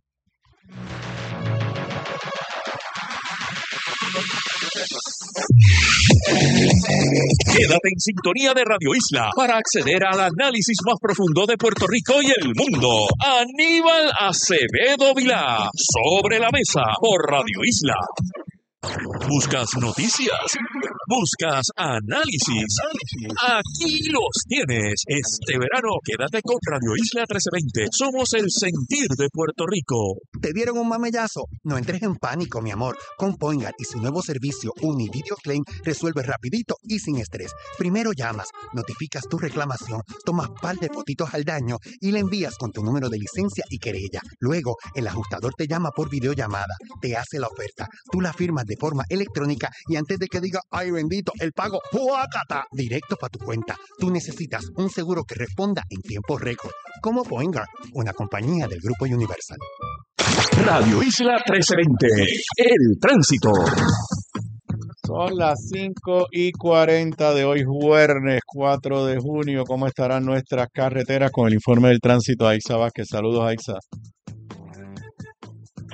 Quédate en sintonía de Radio Isla para acceder al análisis más profundo de Puerto Rico y el mundo. Aníbal Acevedo Vilá, sobre la mesa por Radio Isla. ¿Buscas noticias? ¿Buscas análisis? Aquí los tienes. Este verano quédate con Radio Isla trece veinte. Somos el sentir de Puerto Rico. ¿Te dieron un mamellazo? No entres en pánico, mi amor. Con Poingat y su nuevo servicio Univideo Claim resuelve rapidito y sin estrés. Primero llamas, notificas tu reclamación, tomas par de fotitos al daño y le envías con tu número de licencia y querella. Luego, el ajustador te llama por videollamada, te hace la oferta, tú la firmas de forma electrónica y antes de que diga, ay bendito, el pago, ¡juácata! Directo para tu cuenta. Tú necesitas un seguro que responda en tiempo récord. Como Poingat, una compañía del Grupo Universal. Radio Isla trece veinte. El tránsito. Son las cinco y cuarenta de hoy, jueves cuatro de junio. ¿Cómo estarán nuestras carreteras? Con el informe del tránsito, Aixa Vázquez. Saludos, Aixa.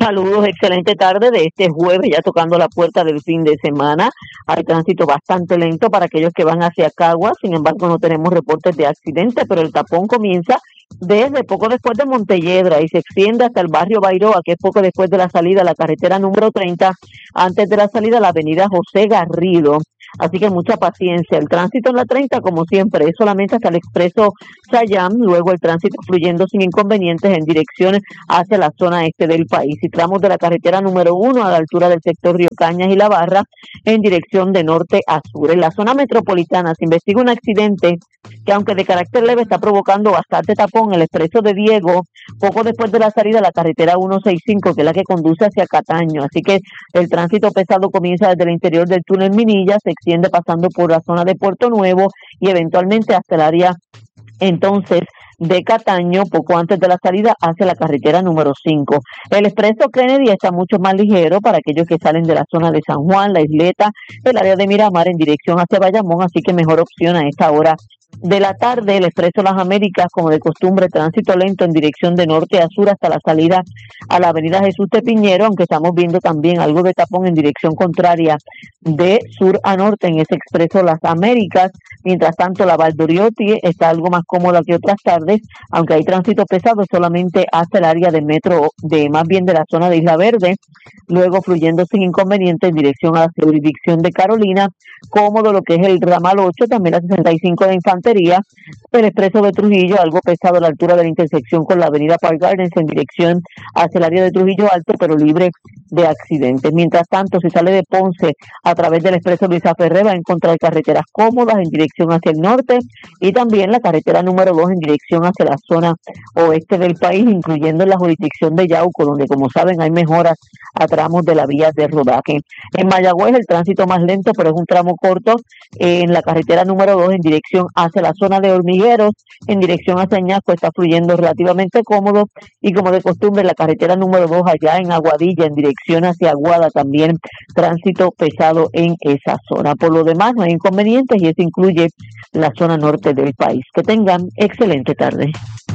Saludos, excelente tarde de este jueves, ya tocando la puerta del fin de semana. Hay tránsito bastante lento para aquellos que van hacia Caguas, sin embargo no tenemos reportes de accidentes, pero el tapón comienza desde poco después de Montelledra y se extiende hasta el barrio Bairoa, que es poco después de la salida a la carretera número treinta, antes de la salida a la avenida José Garrido. Así que mucha paciencia. El tránsito en la treinta, como siempre, es solamente hasta el expreso Chayam, luego el tránsito fluyendo sin inconvenientes en dirección hacia la zona este del país. Y tramos de la carretera número uno a la altura del sector Río Cañas y La Barra en dirección de norte a sur. En la zona metropolitana se investiga un accidente que, aunque de carácter leve, está provocando bastante tapón. El expreso de Diego, poco después de la salida a la carretera ciento sesenta y cinco, que es la que conduce hacia Cataño. Así que el tránsito pesado comienza desde el interior del túnel Minilla, se extiende pasando por la zona de Puerto Nuevo y eventualmente hasta el área entonces de Cataño, poco antes de la salida hacia la carretera número cinco. El expreso Kennedy está mucho más ligero para aquellos que salen de la zona de San Juan, La Isleta, el área de Miramar en dirección hacia Bayamón, así que mejor opción a esta hora de la tarde. El expreso Las Américas, como de costumbre, tránsito lento en dirección de norte a sur hasta la salida a la avenida Jesús de Piñero, aunque estamos viendo también algo de tapón en dirección contraria de sur a norte en ese expreso Las Américas. Mientras tanto, la Valdoriotti está algo más cómoda que otras tardes, aunque hay tránsito pesado solamente hasta el área de metro, de más bien de la zona de Isla Verde, luego fluyendo sin inconveniente en dirección a la jurisdicción de Carolina, cómodo lo que es el ramal ocho, también la sesenta y cinco de Infantería, el expreso de Trujillo, algo pesado a la altura de la intersección con la avenida Park Gardens en dirección hacia el área de Trujillo Alto, pero libre de accidentes. Mientras tanto, si sale de Ponce a través del expreso Luisa Ferré, va a encontrar carreteras cómodas en dirección hacia el norte y también la carretera número dos en dirección hacia la zona oeste del país, incluyendo en la jurisdicción de Yauco, donde, como saben, hay mejoras a tramos de la vía de rodaje. En Mayagüez el tránsito más lento, pero es un tramo corto en la carretera número dos en dirección hacia la zona de Hormigueros, en dirección hacia Añasco está fluyendo relativamente cómodo, y como de costumbre la carretera número dos allá en Aguadilla en dirección hacia Aguada, también tránsito pesado en esa zona. Por lo demás no hay inconvenientes y eso incluye la zona norte del país. Que tengan excelente tarde.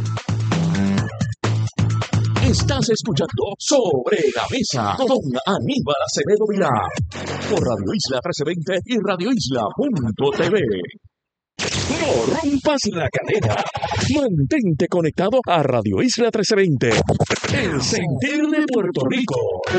Estás escuchando Sobre la Mesa con Aníbal Acevedo Vilá por Radio Isla trece veinte y radio isla punto t v. No rompas la cadena. Mantente conectado a Radio Isla trece veinte, el sentir de Puerto Rico.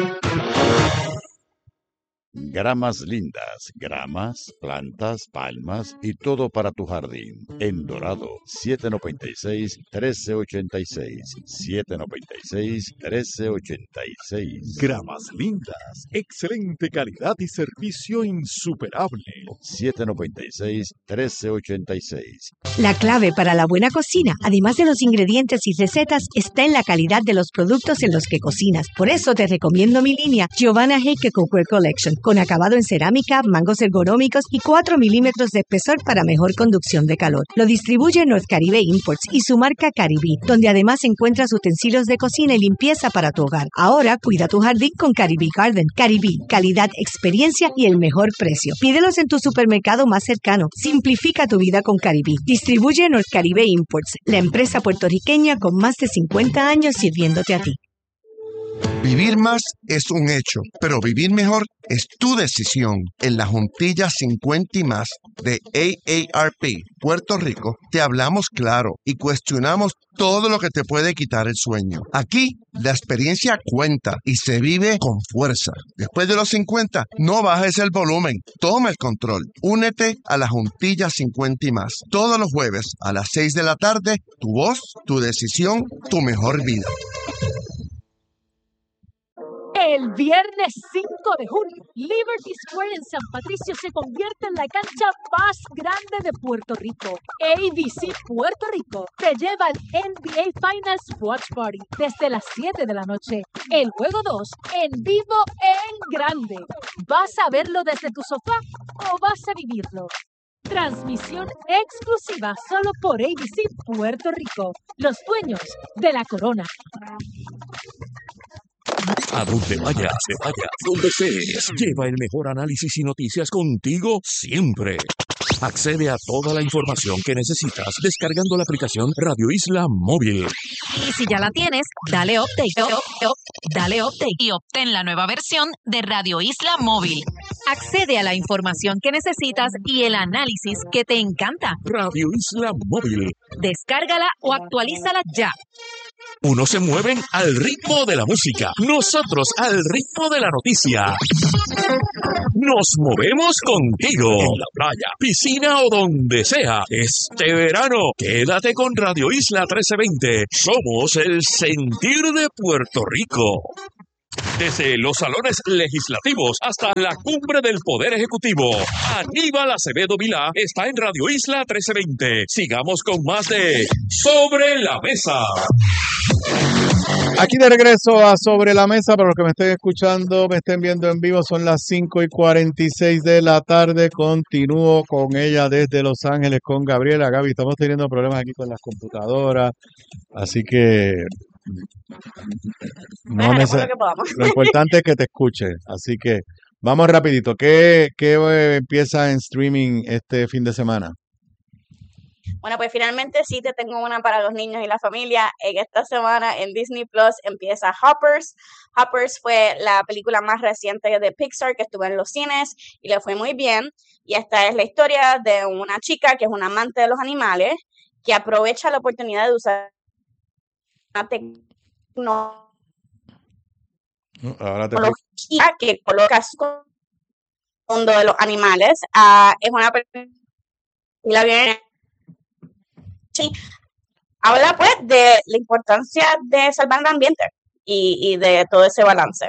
Gramas lindas, gramas, plantas, palmas y todo para tu jardín. En Dorado, siete noventa y seis, trece ochenta y seis. siete noventa y seis, trece ochenta y seis. Gramas lindas, excelente calidad y servicio insuperable. siete noventa y seis, trece ochenta y seis. La clave para la buena cocina, además de los ingredientes y recetas, está en la calidad de los productos en los que cocinas. Por eso te recomiendo mi línea Giovanna Heike Cookware Collection, con acabado en cerámica, mangos ergonómicos y cuatro milímetros de espesor para mejor conducción de calor. Lo distribuye North Caribe Imports y su marca Caribí, donde además encuentras utensilios de cocina y limpieza para tu hogar. Ahora cuida tu jardín con Caribí Garden. Caribí, calidad, experiencia y el mejor precio. Pídelos en tu supermercado más cercano. Simplifica tu vida con Caribí. Distribuye North Caribe Imports, la empresa puertorriqueña con más de cincuenta años sirviéndote a ti. Vivir más es un hecho, pero vivir mejor es tu decisión. En la Juntilla cincuenta y más de A A R P Puerto Rico te hablamos claro y cuestionamos todo lo que te puede quitar el sueño. Aquí la experiencia cuenta y se vive con fuerza. Después de los cincuenta, no bajes el volumen, toma el control. Únete a la Juntilla cincuenta y más. Todos los jueves a las seis de la tarde, tu voz, tu decisión, tu mejor vida. El viernes cinco de junio, Liberty Square en San Patricio se convierte en la cancha más grande de Puerto Rico. A B C Puerto Rico te lleva al N B A Finals Watch Party desde las siete de la noche. El juego dos en vivo en grande. ¿Vas a verlo desde tu sofá o vas a vivirlo? Transmisión exclusiva solo por A B C Puerto Rico, los dueños de la corona. A donde vayas, te vayas, donde estés, lleva el mejor análisis y noticias contigo siempre. Accede a toda la información que necesitas descargando la aplicación Radio Isla Móvil. Y si ya la tienes, dale update. Dale update y obtén la nueva versión de Radio Isla Móvil. Accede a la información que necesitas y el análisis que te encanta. Radio Isla Móvil. Descárgala o actualízala ya. Unos se mueven al ritmo de la música, nosotros al ritmo de la noticia. Nos movemos contigo en la playa, piscina o donde sea. Este verano, quédate con Radio Isla trece veinte. Somos el sentir de Puerto Rico. Desde los salones legislativos hasta la cumbre del Poder Ejecutivo, Aníbal Acevedo Vilá está en Radio Isla trece veinte. Sigamos con más de Sobre la Mesa. Aquí de regreso a Sobre la Mesa, para los que me estén escuchando, me estén viendo en vivo, son las cinco y cuarenta y seis de la tarde. Continúo con ella desde Los Ángeles, con Gabriela. Gaby, estamos teniendo problemas aquí con las computadoras, así que no Bueno, neces- haremos lo que podamos. lo importante es que te escuche. Así que vamos rapidito. ¿Qué, qué eh, empieza en streaming este fin de semana? Bueno, pues finalmente sí te tengo una para los niños y la familia. En esta semana en Disney Plus empieza Hoppers. Hoppers fue la película más reciente de Pixar que estuvo en los cines y le fue muy bien. Y esta es la historia de una chica que es una amante de los animales que aprovecha la oportunidad de usar una tecnología Ahora te explico. que coloca su mundo de los animales. Ah, es una película bien. Sí, habla pues de la importancia de salvar el ambiente y, y de todo ese balance.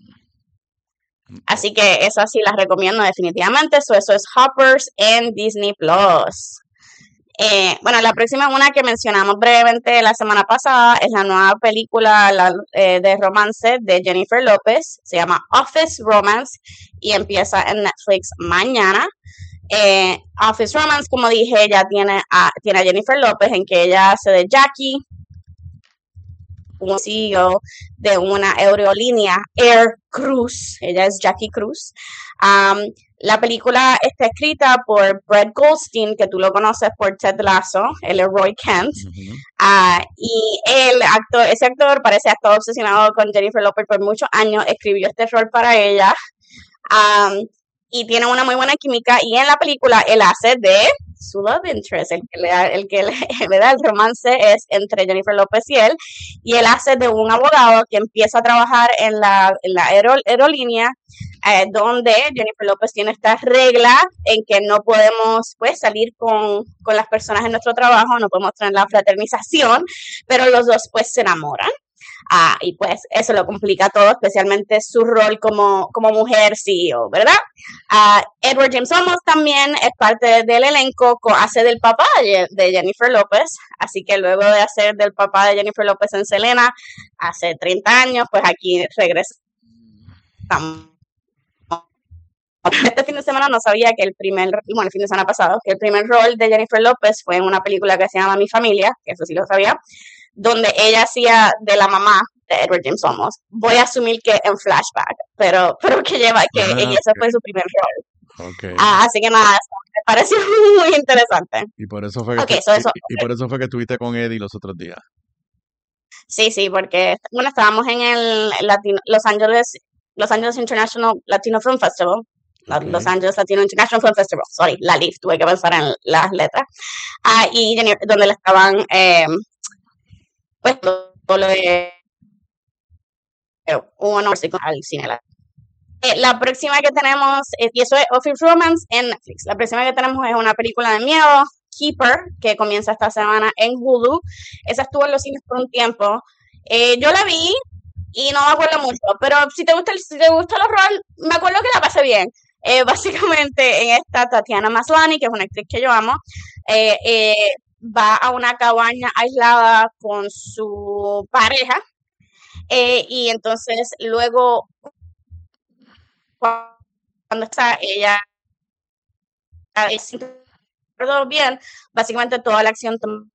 Así que esa sí las recomiendo definitivamente. So, eso es Hoppers en Disney Plus. Eh, bueno, la próxima una que mencionamos brevemente la semana pasada es la nueva película la, eh, de romance de Jennifer López. Se llama Office Romance y empieza en Netflix mañana. Eh, Office Romance, como dije, ya tiene a, tiene a Jennifer López, en que ella hace de Jackie, un C E O de una aerolínea, Air Cruz. Ella es Jackie Cruz. Um, la película está escrita por Brett Goldstein, que tú lo conoces por Ted Lasso, él es Roy Kent. Uh, y el actor, ese actor parece ha estado obsesionado con Jennifer López por muchos años, escribió este rol para ella. Um, y tiene una muy buena química, y en la película él hace de su love interest, el que le da el, que le, le da el romance es entre Jennifer López y él, y él hace de un abogado que empieza a trabajar en la, en la aero, aerolínea, eh, donde Jennifer López tiene esta regla en que no podemos pues salir con, con las personas en nuestro trabajo, no podemos tener la fraternización, pero los dos pues se enamoran. Ah, y pues eso lo complica todo, especialmente su rol como, como mujer C E O, ¿verdad? Ah, Edward James Olmos también es parte del elenco, hace del papá de, de Jennifer López, así que luego de hacer del papá de Jennifer López en Selena hace treinta años, pues aquí regresa. Este fin de semana no sabía que el primer, bueno, el fin de semana pasado, que el primer rol de Jennifer López fue en una película que se llama Mi Familia, que eso sí lo sabía, donde ella hacía de la mamá de Edward James Olmos. Voy a asumir que en flashback, pero, pero que lleva, que Ah, ella, ese ok. fue su primer rol. Ok. Ah, así que nada, eso me pareció muy interesante. Y por eso fue que Ok, estu- so eso, y, y por eso fue que estuviste con Eddie los otros días. sí, sí, porque, bueno, estábamos en el Latino, Los Angeles, Los Angeles International Latino Film Festival, la- Los Ok. Angeles Latino International Film Festival, sorry, la L I F, tuve que pensar en las letras, ah, y Jenny- donde le estaban, eh, pues, todo lo de eh, un honor al cine. La, eh, la próxima que tenemos, eh, y eso es Office Romance en Netflix, la próxima que tenemos es una película de miedo, Keeper, que comienza esta semana en Hulu. Esa estuvo en los cines por un tiempo. Eh, yo la vi y no me acuerdo mucho, pero si te gusta el, si te gusta el horror, me acuerdo que la pasé bien. Eh, básicamente en esta Tatiana Maslany, que es una actriz que yo amo, eh, eh, va a una cabaña aislada con su pareja, eh, y entonces luego cuando está ella eh, si todo bien, básicamente toda la acción toma-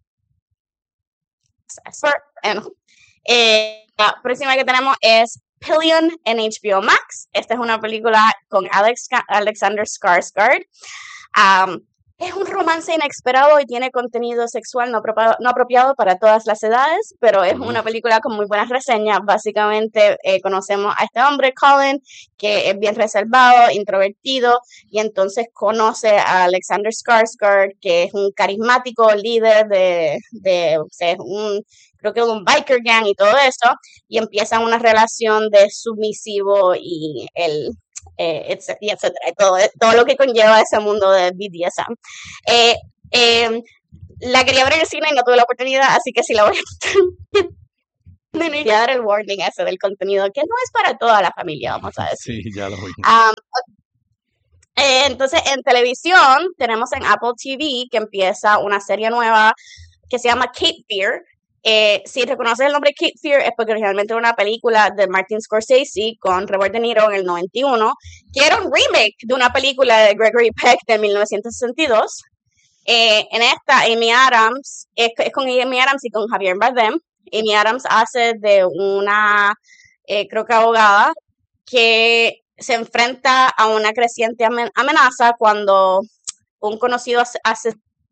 eh, la próxima que tenemos es Pillion en H B O Max. Esta es una película con Alex, Alexander Skarsgård. Um, Es un romance inesperado y tiene contenido sexual no apropiado, no apropiado para todas las edades, pero es una película con muy buenas reseñas. Básicamente eh, conocemos a este hombre, Colin, que es bien reservado, introvertido, y entonces conoce a Alexander Skarsgård, que es un carismático líder de, de o sea, un, creo que de un biker gang y todo eso, y empiezan una relación de submisivo y el... Eh, etcétera, y etcétera, todo, todo lo que conlleva ese mundo de B D S M. Eh, eh, la quería ver en el cine y no tuve la oportunidad, así que si la voy a voy a dar el warning ese del contenido, que no es para toda la familia, vamos a decir. Sí, ya lo oí. Um, eh, entonces, en televisión, tenemos en Apple T V que empieza una serie nueva que se llama Cape Fear. Eh, si reconoces el nombre Cape Fear es porque originalmente era una película de Martin Scorsese con Robert De Niro en el noventa y uno, que era un remake de una película de Gregory Peck de mil novecientos sesenta y dos. Eh, en esta, Amy Adams, es, es con Amy Adams y con Javier Bardem. Amy Adams hace de una, eh, creo que abogada, que se enfrenta a una creciente amenaza cuando un conocido hace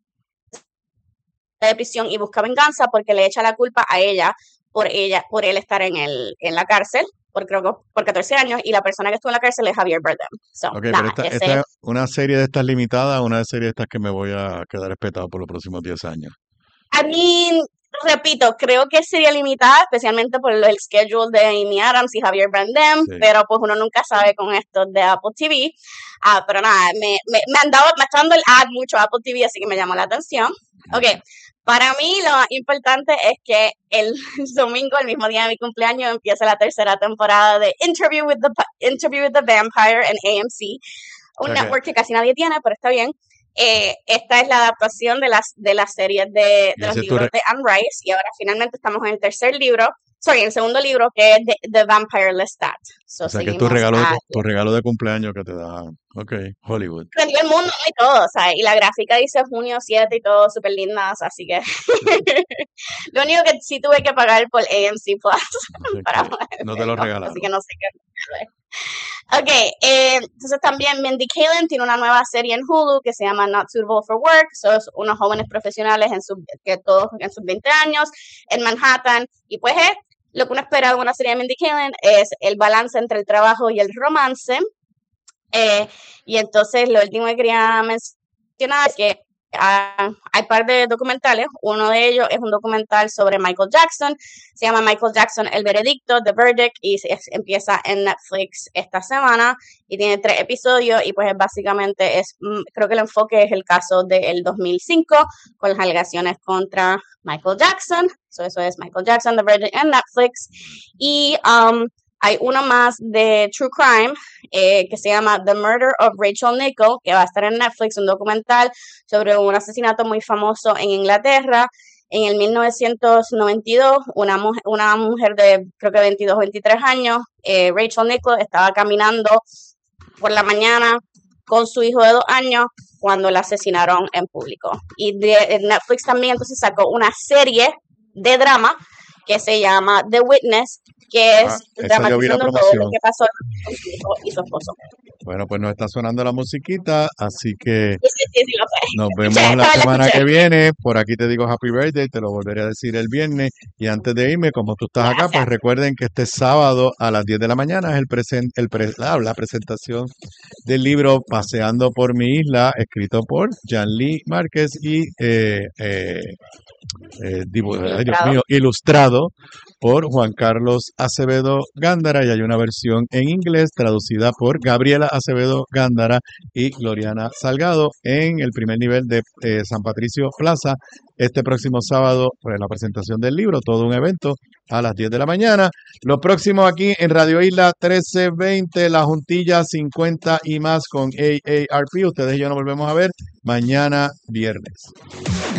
de prisión y busca venganza porque le echa la culpa a ella por ella por él estar en el en la cárcel por creo que por catorce años, y la persona que estuvo en la cárcel es Javier Bardem. So, Ok, nada, pero esta, ese- esta es una serie de estas limitada, una serie de estas que me voy a quedar espetado por los próximos diez años. I mean, repito, creo que sería limitada, especialmente por el schedule de Amy Adams y Javier Bardem, Sí. pero pues uno nunca sabe con esto de Apple T V. Ah, pero nada, me, me, me han dado, me está dando el ad mucho a Apple T V, así que me llamó la atención. Ok, para mí lo más importante es que el domingo, el mismo día de mi cumpleaños, empieza la tercera temporada de Interview with the, Interview with the Vampire en A M C, un Ok. network que casi nadie tiene, pero está bien. Eh, esta es la adaptación de las de las series de, Y de los ese tú libros re- de Anne Rice, y ahora finalmente estamos en el tercer libro, sorry, en el segundo libro, que es The, The Vampire Lestat. So, O sea, que es tu seguimos regalo, de, a- tu regalo de cumpleaños que te da, ok, Hollywood. vendió el mundo y todo, o sea, y la gráfica dice junio siete y todo, súper lindas, así que lo único que sí tuve que pagar por A M C Plus Así para que poder no te lo verlo, regalaron. así que no sé qué hacer. Ok, eh, entonces también Mindy Kaling tiene una nueva serie en Hulu que se llama Not Suitable for Work. Son unos jóvenes profesionales en sus, que todos en sus veinte años en Manhattan, y pues es lo que uno espera de una serie de Mindy Kaling, es el balance entre el trabajo y el romance. Eh, y entonces lo último que quería mencionar es que ah, hay un par de documentales. Uno de ellos es un documental sobre Michael Jackson. Se llama Michael Jackson, El Veredicto, The Verdict, y se- es- empieza en Netflix esta semana y tiene tres episodios, y pues es básicamente, es mm, creo que el enfoque es el caso del dos mil cinco con las alegaciones contra Michael Jackson. So, eso es Michael Jackson, The Verdict en Netflix. Y um, hay uno más de True Crime eh, que se llama The Murder of Rachel Nichols, que va a estar en Netflix, un documental sobre un asesinato muy famoso en Inglaterra. En el mil novecientos noventa y dos, una, mujer, una mujer de creo que veintidós, veintitrés años, eh, Rachel Nichols, estaba caminando por la mañana con su hijo de dos años cuando la asesinaron en público. Y de, Netflix también entonces sacó una serie de drama que se llama The Witness, que es Ah, esa yo vi la dramatizando todo lo promoción. que pasó con su hijo y su esposo. Bueno, pues nos está sonando la musiquita, así que Sí, sí, sí, sí, lo sé. nos vemos Escuché, la estaba la semana escuché. que viene. Por aquí te digo Happy Birthday, te lo volveré a decir el viernes. Y antes de irme, como tú estás acá, pues recuerden que este sábado a las diez de la mañana es el presen- el pre- la, la presentación del libro Paseando por mi isla, escrito por Jan Lee Márquez y eh, eh, eh, dibu- ay, Dios Ilustrado. mío, ilustrado por Juan Carlos Acevedo Gándara, y hay una versión en inglés traducida por Gabriela Acevedo Gándara y Gloriana Salgado en el primer nivel de eh, San Patricio Plaza. Este próximo sábado, pues la presentación del libro, todo un evento a las diez de la mañana. Lo próximo aquí en Radio Isla trece veinte, La Juntilla cincuenta y más con A A R P. Ustedes y yo nos volvemos a ver mañana viernes.